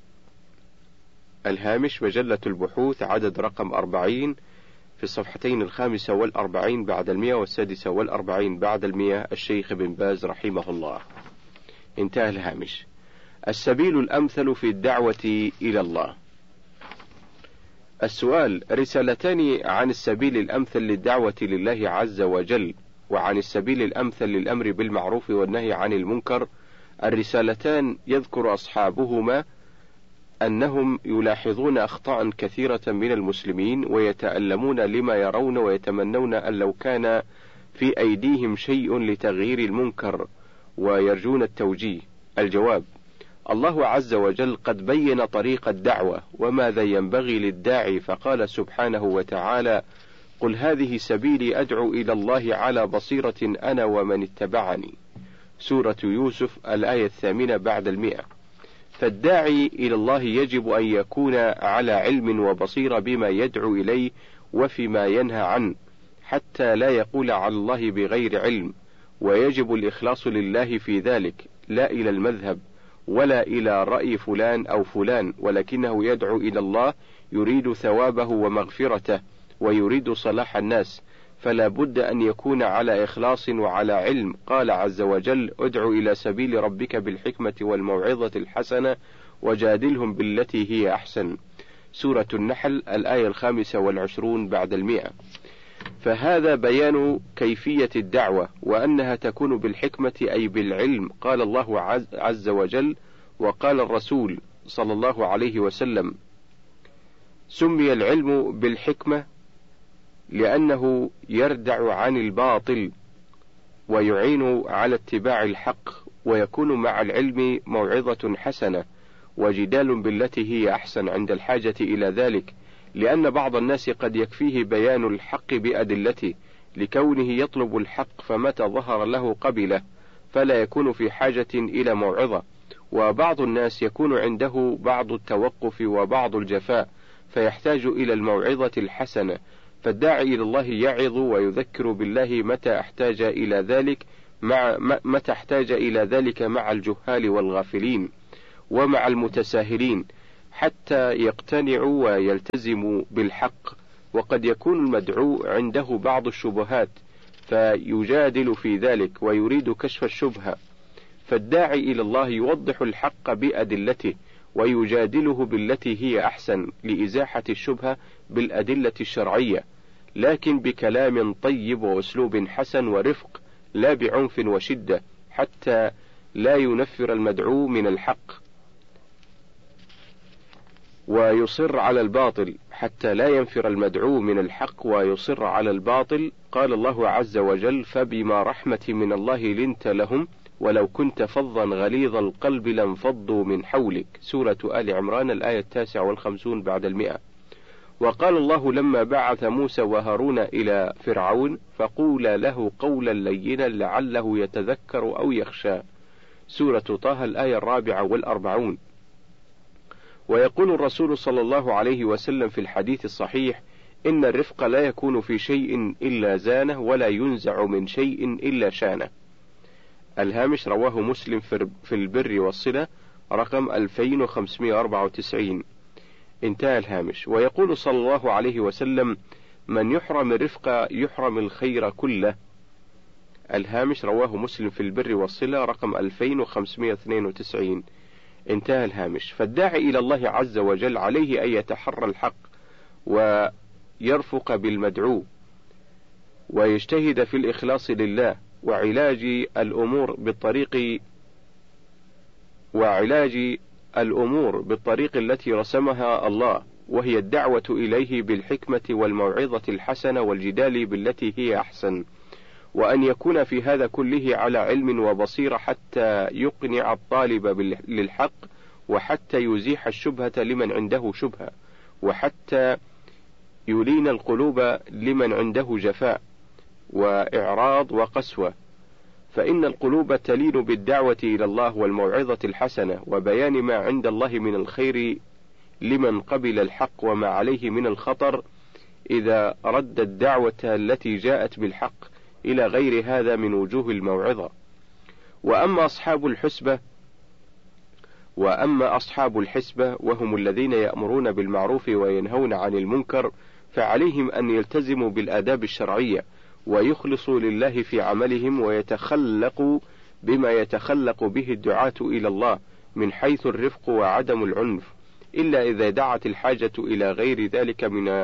الهامش: مجلة البحوث، عدد رقم أربعين، في الصفحتين الخامسة والأربعين بعد المئة والسادسة والأربعين بعد المئة، الشيخ بن باز رحمه الله. انتهى الهامش. السبيل الأمثل في الدعوة إلى الله. السؤال: رسالتان عن السبيل الأمثل للدعوة لله عز وجل، وعن السبيل الأمثل للأمر بالمعروف والنهي عن المنكر. الرسالتان يذكر أصحابهما أنهم يلاحظون أخطاء كثيرة من المسلمين، ويتألمون لما يرون، ويتمنون أن لو كان في أيديهم شيء لتغيير المنكر، ويرجون التوجيه. الجواب: الله عز وجل قد بين طريق الدعوة وماذا ينبغي للداعي، فقال سبحانه وتعالى: قل هذه سبيلي أدعو إلى الله على بصيرة أنا ومن اتبعني. سورة يوسف الآية الثامنة بعد المئة. فالداعي إلى الله يجب أن يكون على علم وبصيرة بما يدعو إليه وفيما ينهى عنه، حتى لا يقول على الله بغير علم، ويجب الإخلاص لله في ذلك، لا إلى المذهب ولا إلى رأي فلان أو فلان، ولكنه يدعو إلى الله يريد ثوابه ومغفرته ويريد صلاح الناس، فلا بد أن يكون على إخلاص وعلى علم. قال عز وجل: ادع إلى سبيل ربك بالحكمة والموعظة الحسنة وجادلهم بالتي هي أحسن. سورة النحل الآية الخامسة والعشرون بعد المئة. فهذا بيان كيفية الدعوة، وأنها تكون بالحكمة أي بالعلم. قال الله عز وجل وقال الرسول صلى الله عليه وسلم: سمي العلم بالحكمة لأنه يردع عن الباطل ويعين على اتباع الحق، ويكون مع العلم موعظة حسنة وجدال بالتي هي أحسن عند الحاجة إلى ذلك، لأن بعض الناس قد يكفيه بيان الحق بأدلته لكونه يطلب الحق، فمتى ظهر له قبله، فلا يكون في حاجة إلى موعظة. وبعض الناس يكون عنده بعض التوقف وبعض الجفاء، فيحتاج إلى الموعظة الحسنة. فالداعي إلى الله يعظ ويذكر بالله متى احتاج إلى ذلك مع متى احتاج إلى ذلك مع الجهال والغافلين، ومع المتساهلين حتى يقتنعوا ويلتزموا بالحق. وقد يكون المدعو عنده بعض الشبهات فيجادل في ذلك ويريد كشف الشبهة، فالداعي إلى الله يوضح الحق بأدلته ويجادله بالتي هي أحسن لإزاحة الشبهة بالأدلة الشرعية، لكن بكلام طيب وأسلوب حسن ورفق، لا بعنف وشدة، حتى لا ينفر المدعو من الحق ويصر على الباطل حتى لا ينفر المدعو من الحق ويصر على الباطل. قال الله عز وجل: فبما رحمة من الله لنت لهم ولو كنت فظا غليظ القلب لانفضوا من حولك. سورة آل عمران الآية التاسعة والخمسون بعد المئة. وقال الله لما بعث موسى وهارون إلى فرعون: فقولا له قولا لينا لعله يتذكر أو يخشى. سورة طه الآية الرابعة والأربعون. ويقول الرسول صلى الله عليه وسلم في الحديث الصحيح: إن الرفق لا يكون في شيء إلا زانه ولا ينزع من شيء إلا شانه. الهامش رواه مسلم في البر والصلة رقم ألفين وخمسمائة وأربعة وتسعين. انتهى الهامش. ويقول صلى الله عليه وسلم: من يحرم الرفق يحرم الخير كله. الهامش رواه مسلم في البر والصلة رقم ألفين وخمسمائة واثنين وتسعين. انتهى الهامش. فالداعي إلى الله عز وجل عليه أن يتحرى الحق ويرفق بالمدعو ويجتهد في الإخلاص لله وعلاج الأمور بالطريق وعلاج الأمور بالطريق التي رسمها الله، وهي الدعوة إليه بالحكمة والموعظة الحسنة والجدال بالتي هي أحسن، وأن يكون في هذا كله على علم وبصيرة حتى يقنع الطالب للحق، وحتى يزيح الشبهة لمن عنده شبهة، وحتى يلين القلوب لمن عنده جفاء وإعراض وقسوة، فإن القلوب تلين بالدعوة إلى الله والموعظة الحسنة وبيان ما عند الله من الخير لمن قبل الحق وما عليه من الخطر إذا رد الدعوة التي جاءت بالحق إلى غير هذا من وجوه الموعظة. وأما أصحاب الحسبة وأما أصحاب الحسبة وهم الذين يأمرون بالمعروف وينهون عن المنكر، فعليهم أن يلتزموا بالآداب الشرعية ويخلصوا لله في عملهم ويتخلقوا بما يتخلق به الدعاة إلى الله من حيث الرفق وعدم العنف، إلا إذا دعت الحاجة إلى غير ذلك من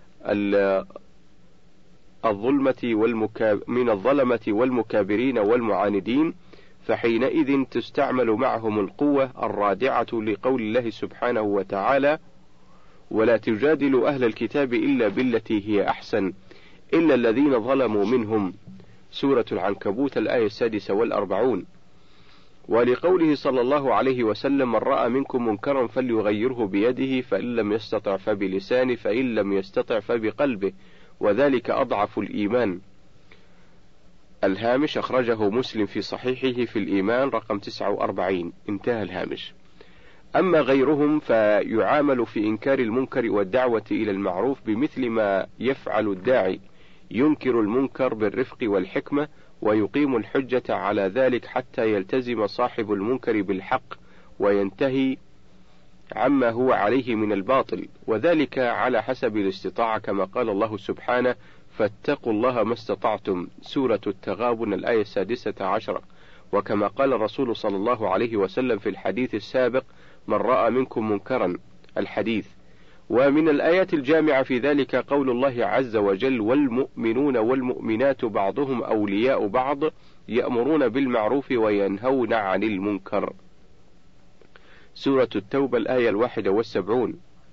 الظلمة والمكاب من الظلمة والمكابرين والمعاندين، فحينئذ تستعمل معهم القوة الرادعة لقول الله سبحانه وتعالى: ولا تجادلوا أهل الكتاب إلا بالتي هي أحسن إلا الذين ظلموا منهم. سورة العنكبوت الآية السادسة والأربعون. ولقوله صلى الله عليه وسلم: من رأى منكم منكرا فليغيره بيده فإن لم يستطع فبلسانه فإن لم يستطع فبقلبه وذلك أضعف الإيمان. الهامش أخرجه مسلم في صحيحه في الإيمان رقم تسعة وأربعين. انتهى الهامش. أما غيرهم فيعامل في إنكار المنكر والدعوة إلى المعروف بمثل ما يفعل الداعي، ينكر المنكر بالرفق والحكمة ويقيم الحجة على ذلك حتى يلتزم صاحب المنكر بالحق وينتهي عما هو عليه من الباطل، وذلك على حسب الاستطاعة كما قال الله سبحانه: فاتقوا الله ما استطعتم. سورة التغابن الآية السادسة عشرة. وكما قال الرسول صلى الله عليه وسلم في الحديث السابق: من رأى منكم منكرا الحديث. ومن الآيات الجامعة في ذلك قول الله عز وجل: والمؤمنون والمؤمنات بعضهم أولياء بعض يأمرون بالمعروف وينهون عن المنكر. سورة التوبة الآية الواحدة والسبعون.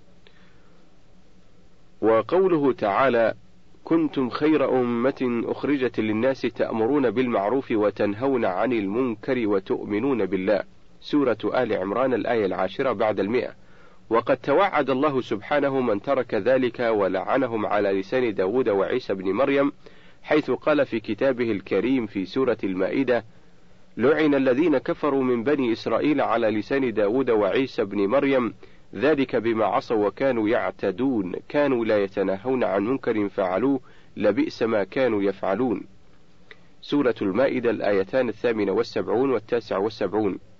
وقوله تعالى: كنتم خير أمة أخرجت للناس تأمرون بالمعروف وتنهون عن المنكر وتؤمنون بالله. سورة آل عمران الآية العاشرة بعد المئة. وقد توعد الله سبحانه من ترك ذلك ولعنهم على لسان داود وعيسى بن مريم، حيث قال في كتابه الكريم في سورة المائدة: لعن الذين كفروا من بني إسرائيل على لسان داود وعيسى بن مريم ذلك بما عصوا وكانوا يعتدون كانوا لا يتناهون عن منكر فعلوه لبئس ما كانوا يفعلون. سورة المائدة الآيتان الثامنة والسبعون والتاسع والسبعون.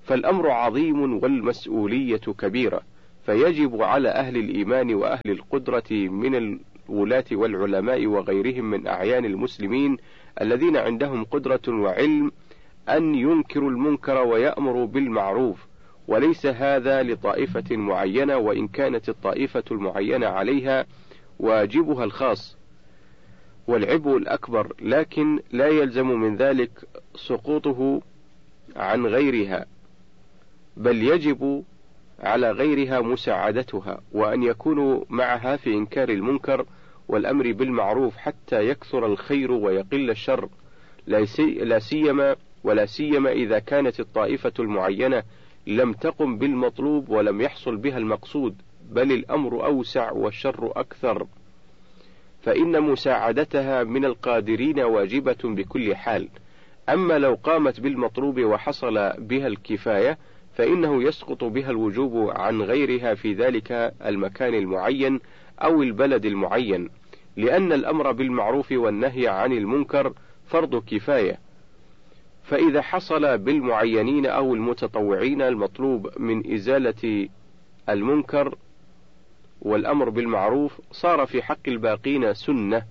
فالأمر عظيم والمسؤولية كبيرة، فيجب على أهل الإيمان وأهل القدرة من الولاة والعلماء وغيرهم من أعيان المسلمين الذين عندهم قدرة وعلم أن ينكروا المنكر ويأمروا بالمعروف، وليس هذا لطائفة معينة، وإن كانت الطائفة المعينة عليها واجبها الخاص والعبء الأكبر، لكن لا يلزم من ذلك سقوطه عن غيرها، بل يجب على غيرها مساعدتها، وأن يكونوا معها في إنكار المنكر والأمر بالمعروف حتى يكثر الخير ويقل الشر، لا سيما ولا سيما إذا كانت الطائفة المعينة لم تقم بالمطلوب ولم يحصل بها المقصود، بل الأمر أوسع والشر أكثر، فإن مساعدتها من القادرين واجبة بكل حال. أما لو قامت بالمطلوب وحصل بها الكفاية فإنه يسقط بها الوجوب عن غيرها في ذلك المكان المعين أو البلد المعين، لأن الأمر بالمعروف والنهي عن المنكر فرض كفاية، فإذا حصل بالمعينين أو المتطوعين المطلوب من إزالة المنكر والأمر بالمعروف صار في حق الباقين سنة.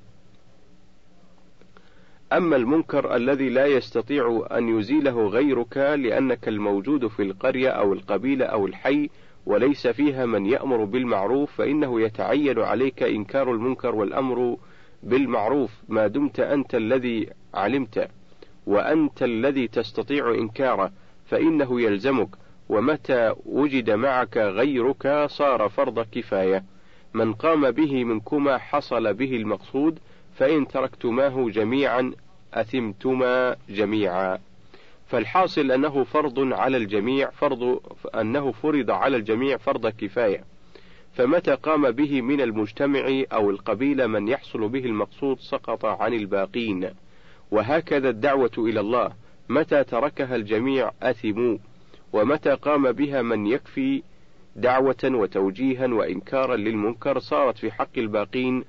أما المنكر الذي لا يستطيع أن يزيله غيرك لأنك الموجود في القرية أو القبيلة أو الحي وليس فيها من يأمر بالمعروف، فإنه يتعين عليك إنكار المنكر والأمر بالمعروف ما دمت أنت الذي علمت وأنت الذي تستطيع إنكاره، فإنه يلزمك، ومتى وجد معك غيرك صار فرض كفاية، من قام به منكما حصل به المقصود، فإن تركتماه جميعا أثمتما جميعا. فالحاصل أنه فرض على الجميع فرض أنه فرض على الجميع فرض كفاية، فمتى قام به من المجتمع أو القبيلة من يحصل به المقصود سقط عن الباقين. وهكذا الدعوة إلى الله، متى تركها الجميع أثموا، ومتى قام بها من يكفي دعوة وتوجيها وإنكارا للمنكر صارت في حق الباقين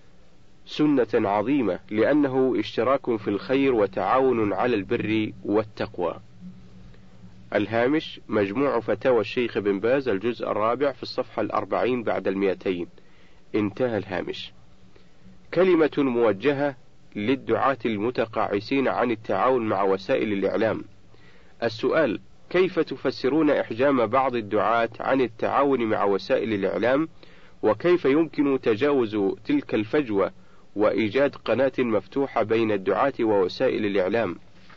سنة عظيمة، لأنه اشتراك في الخير وتعاون على البر والتقوى. الهامش: مجموع فتاوى الشيخ بن باز، الجزء الرابع، في الصفحة الأربعين بعد المئتين. انتهى الهامش. كلمة موجهة للدعاة المتقاعسين عن التعاون مع وسائل الإعلام. السؤال: كيف تفسرون إحجام بعض الدعاة عن التعاون مع وسائل الإعلام؟ وكيف يمكن تجاوز تلك الفجوة وإيجاد قناة مفتوحة بين الدعاة ووسائل الإعلام؟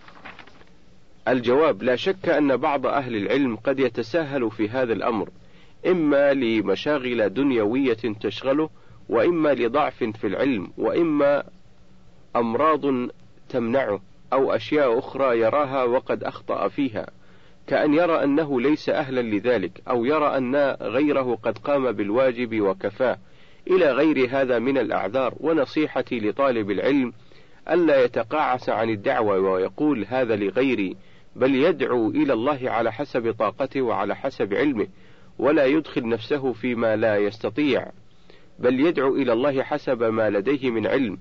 الجواب: لا شك أن بعض أهل العلم قد يتساهل في هذا الأمر، إما لمشاغل دنيوية تشغله، وإما لضعف في العلم، وإما أمراض تمنعه، أو أشياء أخرى يراها وقد أخطأ فيها، كأن يرى أنه ليس أهلا لذلك، أو يرى أن غيره قد قام بالواجب وكفاه، إلى غير هذا من الأعذار. ونصيحتي لطالب العلم ألا يتقاعس عن الدعوة ويقول هذا لغيري، بل يدعو إلى الله على حسب طاقته وعلى حسب علمه، ولا يدخل نفسه فيما لا يستطيع، بل يدعو إلى الله حسب ما لديه من علم،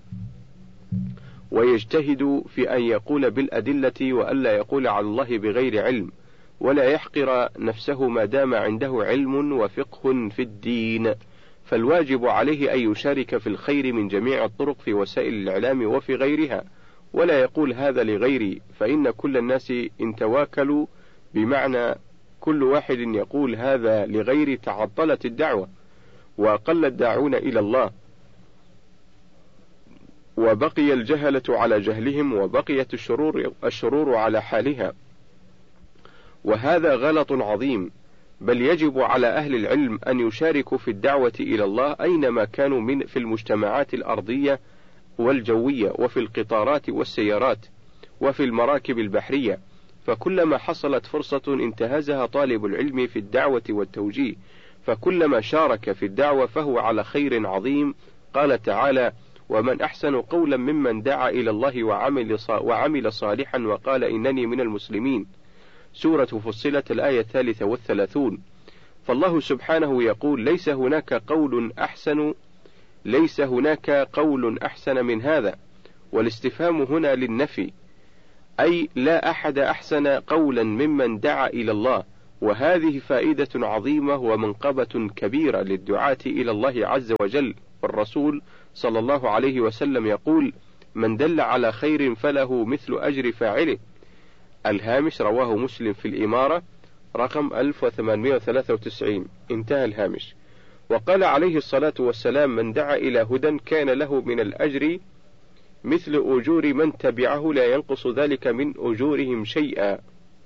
ويجتهد في أن يقول بالأدلة وألا يقول على الله بغير علم، ولا يحقر نفسه ما دام عنده علم وفقه في الدين. فالواجب عليه أن يشارك في الخير من جميع الطرق في وسائل الإعلام وفي غيرها، ولا يقول هذا لغيري، فإن كل الناس إن تواكلوا، بمعنى كل واحد يقول هذا لغيري، تعطلت الدعوة وقل الداعون إلى الله، وبقي الجهلة على جهلهم، وبقيت الشرور, الشرور على حالها، وهذا غلط عظيم. بل يجب على أهل العلم أن يشاركوا في الدعوة إلى الله أينما كانوا من في المجتمعات الأرضية والجوية، وفي القطارات والسيارات، وفي المراكب البحرية، فكلما حصلت فرصة انتهزها طالب العلم في الدعوة والتوجيه، فكلما شارك في الدعوة فهو على خير عظيم. قال تعالى: ومن أحسن قولا ممن دعا إلى الله وعمل, وعمل صالحا وقال إنني من المسلمين. سورة فصلت، الآية الثالثة والثلاثون. فالله سبحانه يقول: ليس هناك قول أحسن ليس هناك قول أحسن من هذا، والاستفهام هنا للنفي، أي لا أحد أحسن قولا ممن دعا إلى الله. وهذه فائدة عظيمة ومنقبة كبيرة للدعاة إلى الله عز وجل. والرسول صلى الله عليه وسلم يقول: من دل على خير فله مثل أجر فاعله. الهامش رواه مسلم في الإمارة رقم ألف وثمانمائة وثلاثة وتسعين. انتهى الهامش. وقال عليه الصلاة والسلام: من دعا إلى هدى كان له من الأجر مثل أجور من تبعه لا ينقص ذلك من أجورهم شيئا.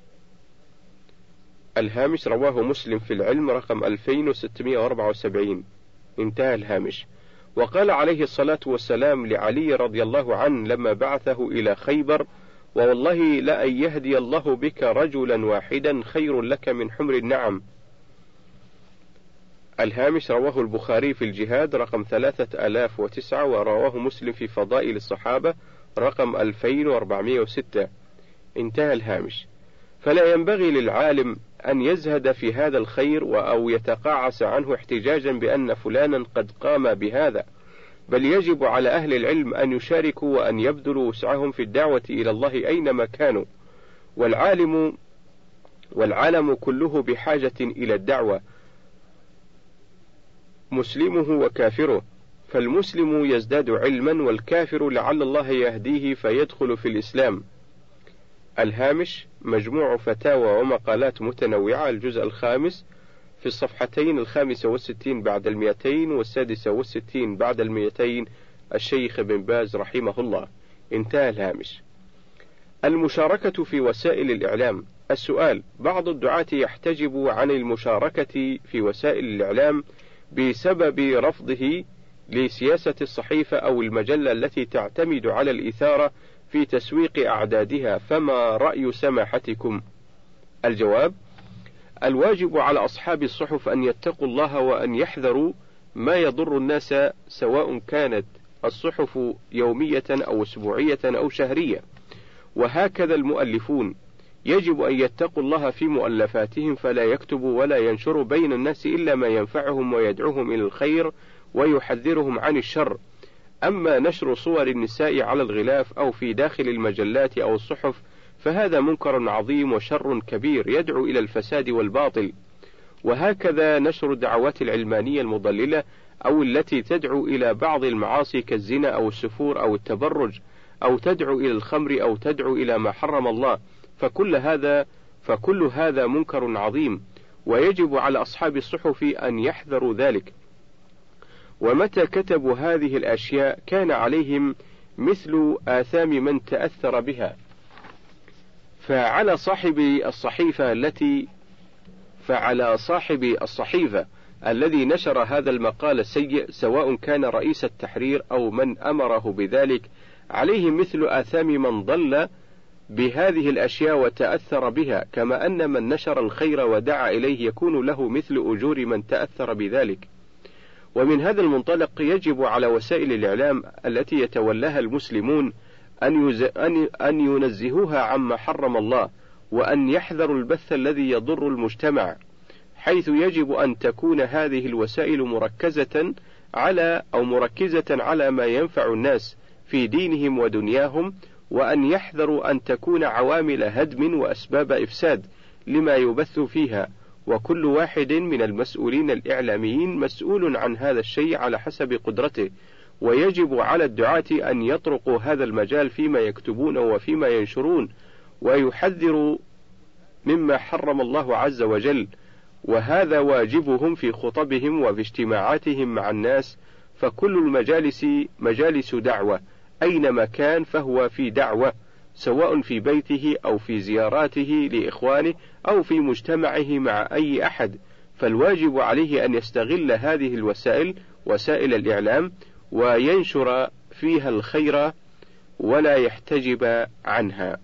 الهامش رواه مسلم في العلم رقم ألفين وستمائة وأربعة وسبعين. انتهى الهامش. وقال عليه الصلاة والسلام لعلي رضي الله عنه لما بعثه إلى خيبر: ووالله لأن يهدي الله بك رجلا واحدا خير لك من حمر النعم. الهامش رواه البخاري في الجهاد رقم ثلاثة آلاف وتسعة، ورواه مسلم في فضائل الصحابة رقم ألفين وأربعمائة وستة. انتهى الهامش. فلا ينبغي للعالم أن يزهد في هذا الخير أو يتقاعس عنه احتجاجا بأن فلانا قد قام بهذا، بل يجب على أهل العلم أن يشاركوا وأن يبذلوا وسعهم في الدعوة إلى الله أينما كانوا. والعالم والعالم كله بحاجة إلى الدعوة، مسلمه وكافره، فالمسلم يزداد علما والكافر لعل الله يهديه فيدخل في الإسلام. الهامش مجموع فتاوى ومقالات متنوعة، الجزء الخامس في الصفحتين الخامسة والستين بعد المئتين والسادسة والستين بعد المئتين، الشيخ بن باز رحمه الله. انتهى الهامش. المشاركة في وسائل الإعلام. السؤال: بعض الدعاة يحتجب عن المشاركة في وسائل الإعلام بسبب رفضه لسياسة الصحيفة أو المجلة التي تعتمد على الإثارة في تسويق أعدادها، فما رأي سماحتكم؟ الجواب: الواجب على أصحاب الصحف أن يتقوا الله وأن يحذروا ما يضر الناس، سواء كانت الصحف يومية أو أسبوعية أو شهرية. وهكذا المؤلفون يجب أن يتقوا الله في مؤلفاتهم، فلا يكتبوا ولا ينشروا بين الناس إلا ما ينفعهم ويدعوهم إلى الخير ويحذرهم عن الشر. أما نشر صور النساء على الغلاف أو في داخل المجلات أو الصحف فهذا منكر عظيم وشر كبير يدعو إلى الفساد والباطل. وهكذا نشر الدعوات العلمانية المضللة أو التي تدعو إلى بعض المعاصي كالزنا أو السفور أو التبرج، أو تدعو إلى الخمر أو تدعو إلى ما حرم الله، فكل هذا فكل هذا منكر عظيم، ويجب على أصحاب الصحف أن يحذروا ذلك. ومتى كتبوا هذه الأشياء كان عليهم مثل آثام من تأثر بها. فعلى صاحب الصحيفة التي فعلى صاحب الصحيفة الذي نشر هذا المقال السيء، سواء كان رئيس التحرير أو من أمره بذلك، عليه مثل آثام من ضل بهذه الأشياء وتأثر بها، كما أن من نشر الخير ودعا إليه يكون له مثل أجور من تأثر بذلك. ومن هذا المنطلق يجب على وسائل الإعلام التي يتولاها المسلمون أن, يز... أن... أن ينزهوها عما حرم الله، وأن يحذروا البث الذي يضر المجتمع، حيث يجب أن تكون هذه الوسائل مركزة على أو مركزة على ما ينفع الناس في دينهم ودنياهم، وأن يحذروا أن تكون عوامل هدم وأسباب إفساد لما يبث فيها. وكل واحد من المسؤولين الإعلاميين مسؤول عن هذا الشيء على حسب قدرته، ويجب على الدعاة أن يطرقوا هذا المجال فيما يكتبون وفيما ينشرون، ويحذروا مما حرم الله عز وجل، وهذا واجبهم في خطبهم وفي اجتماعاتهم مع الناس. فكل المجالس مجالس دعوة، أينما كان فهو في دعوة، سواء في بيته أو في زياراته لإخوانه أو في مجتمعه مع أي أحد، فالواجب عليه أن يستغل هذه الوسائل وسائل الإعلام وينشر فيها الخير ولا يحتجب عنها.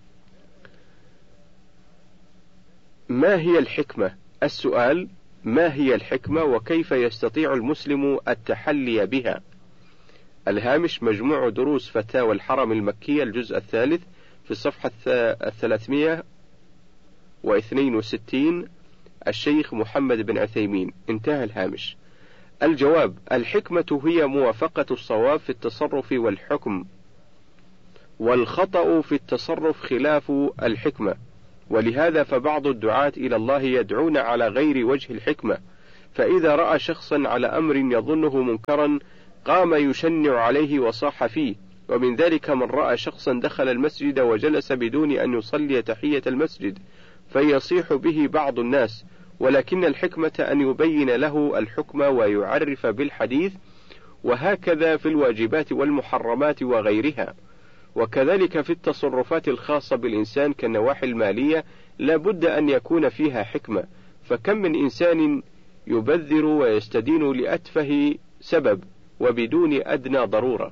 ما هي الحكمة؟ السؤال: ما هي الحكمة وكيف يستطيع المسلم التحلي بها؟ الهامش مجموع دروس فتاوى الحرم المكية، الجزء الثالث في الصفحة الثلاثمائة واثنين وستين، الشيخ محمد بن عثيمين. انتهى الهامش. الجواب: الحكمة هي موافقة الصواب في التصرف والحكم، والخطأ في التصرف خلاف الحكمة، ولهذا فبعض الدعاة إلى الله يدعون على غير وجه الحكمة، فإذا رأى شخصا على أمر يظنه منكرا قام يشنع عليه وصاح فيه، ومن ذلك من رأى شخصا دخل المسجد وجلس بدون أن يصلي تحية المسجد فيصيح به بعض الناس، ولكن الحكمة أن يبين له الحكم ويعرف بالحديث، وهكذا في الواجبات والمحرمات وغيرها. وكذلك في التصرفات الخاصة بالإنسان كالنواحي المالية لا بد أن يكون فيها حكمة، فكم من إنسان يبذر ويستدين لأتفه سبب وبدون أدنى ضرورة.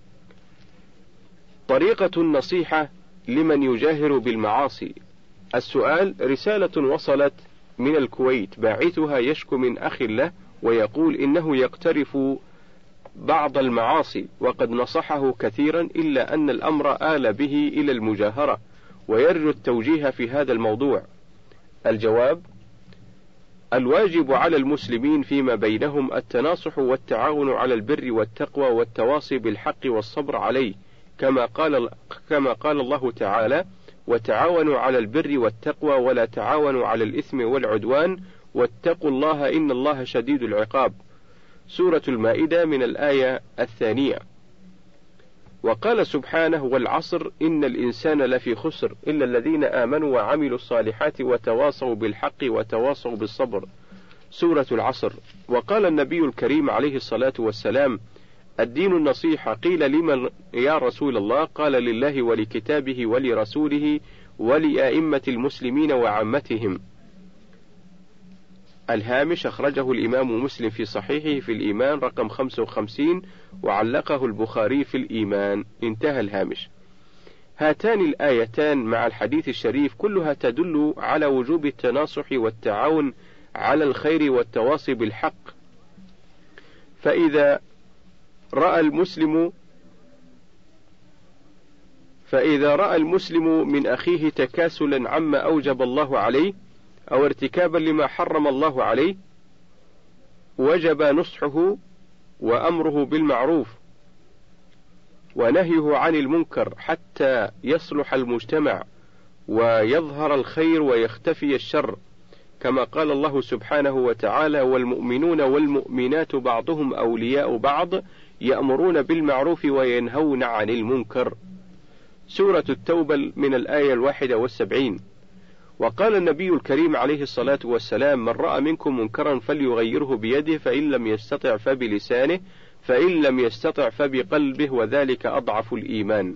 طريقة النصيحة لمن يجاهر بالمعاصي. السؤال: رسالة وصلت من الكويت باعثها يشكو من أخ له ويقول إنه يقترف بعض المعاصي وقد نصحه كثيرا، إلا أن الأمر آل به إلى المجاهرة، ويرجو التوجيه في هذا الموضوع. الجواب: الواجب على المسلمين فيما بينهم التناصح والتعاون على البر والتقوى والتواصي بالحق والصبر عليه، كما قال كما قال الله تعالى: وتعاونوا على البر والتقوى ولا تعاونوا على الإثم والعدوان واتقوا الله إن الله شديد العقاب. سورة المائدة من الآية الثانية. وقال سبحانه: والعصر إن الإنسان لفي خسر إلا الذين آمنوا وعملوا الصالحات وتواصوا بالحق وتواصوا بالصبر. سورة العصر. وقال النبي الكريم عليه الصلاة والسلام: الدين النصيحة. قيل: لمن يا رسول الله؟ قال: لله ولكتابه ولرسوله ولأئمة المسلمين وعامتهم. الهامش أخرجه الإمام مسلم في صحيحه في الإيمان رقم خمسة وخمسين، وعلقه البخاري في الإيمان. انتهى الهامش. هاتان الآيتان مع الحديث الشريف كلها تدل على وجوب التناصح والتعاون على الخير والتواصي بالحق، فإذا رأى المسلم فإذا رأى المسلم من أخيه تكاسلا عما أوجب الله عليه أو ارتكابا لما حرم الله عليه وجب نصحه وأمره بالمعروف ونهيه عن المنكر حتى يصلح المجتمع ويظهر الخير ويختفي الشر، كما قال الله سبحانه وتعالى: والمؤمنون والمؤمنات بعضهم أولياء بعض يأمرون بالمعروف وينهون عن المنكر. سورة التوبة من الآية الواحدة والسبعين. وقال النبي الكريم عليه الصلاة والسلام: من رأى منكم منكرا فليغيره بيده، فإن لم يستطع فبلسانه، فإن لم يستطع فبقلبه، وذلك أضعف الإيمان.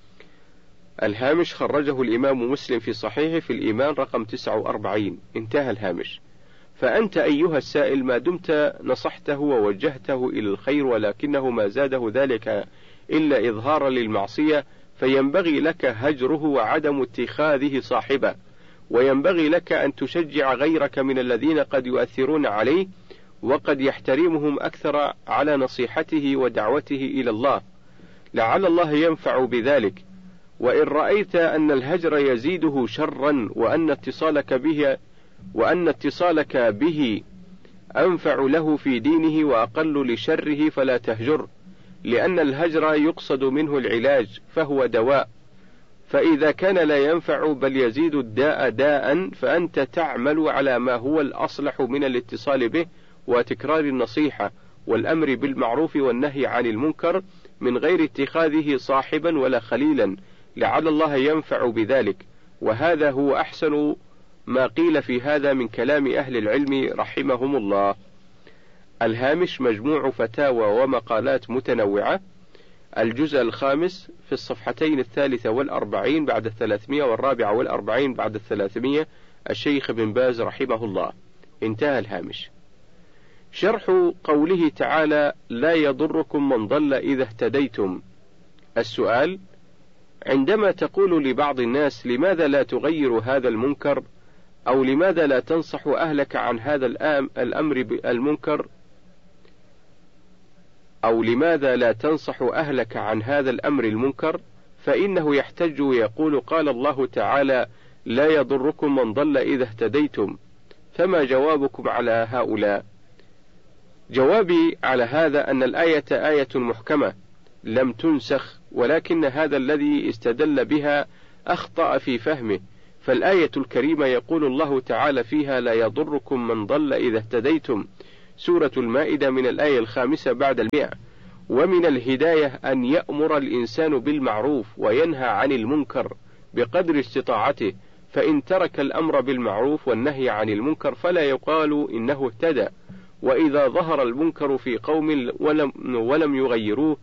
الهامش خرجه الإمام مسلم في صحيحه في الإيمان رقم تسعة وأربعين. انتهى الهامش. فأنت أيها السائل ما دمت نصحته ووجهته إلى الخير ولكنه ما زاده ذلك إلا إظهارا للمعصية، فينبغي لك هجره وعدم اتخاذه صاحبه، وينبغي لك أن تشجع غيرك من الذين قد يؤثرون عليه وقد يحترمهم أكثر على نصيحته ودعوته إلى الله، لعل الله ينفع بذلك. وإن رأيت أن الهجر يزيده شرا وأن اتصالك به وأن اتصالك به أنفع له في دينه وأقل لشره فلا تهجر، لأن الهجر يقصد منه العلاج فهو دواء، فإذا كان لا ينفع بل يزيد الداء داء فأنت تعمل على ما هو الأصلح من الاتصال به وتكرار النصيحة والأمر بالمعروف والنهي عن المنكر من غير اتخاذه صاحبا ولا خليلا، لعل الله ينفع بذلك. وهذا هو أحسن ما قيل في هذا من كلام أهل العلم رحمهم الله. الهامش مجموع فتاوى ومقالات متنوعة، الجزء الخامس في الصفحتين الثالثة والأربعين بعد الثلاثمية والرابعة والأربعين بعد الثلاثمية، الشيخ بن باز رحمه الله. انتهى الهامش. شرح قوله تعالى: لا يضركم من ضل إذا اهتديتم. السؤال: عندما تقول لبعض الناس لماذا لا تغير هذا المنكر، أو لماذا لا تنصح أهلك عن هذا الأمر بالمنكر، أو لماذا لا تنصح أهلك عن هذا الأمر المنكر، فإنه يحتج ويقول: قال الله تعالى: لا يضركم من ضل إذا اهتديتم. فما جوابكم على هؤلاء؟ جوابي على هذا أن الآية آية محكمة لم تنسخ ولكن هذا الذي استدل بها أخطأ في فهمه، فالآية الكريمة يقول الله تعالى فيها: لا يضركم من ضل إذا اهتديتم، سورة المائدة من الآية الخامسة بعد المئة. ومن الهداية أن يأمر الإنسان بالمعروف وينهى عن المنكر بقدر استطاعته، فإن ترك الأمر بالمعروف والنهي عن المنكر فلا يقال إنه اهتدى. وإذا ظهر المنكر في قوم ولم, ولم يغيروه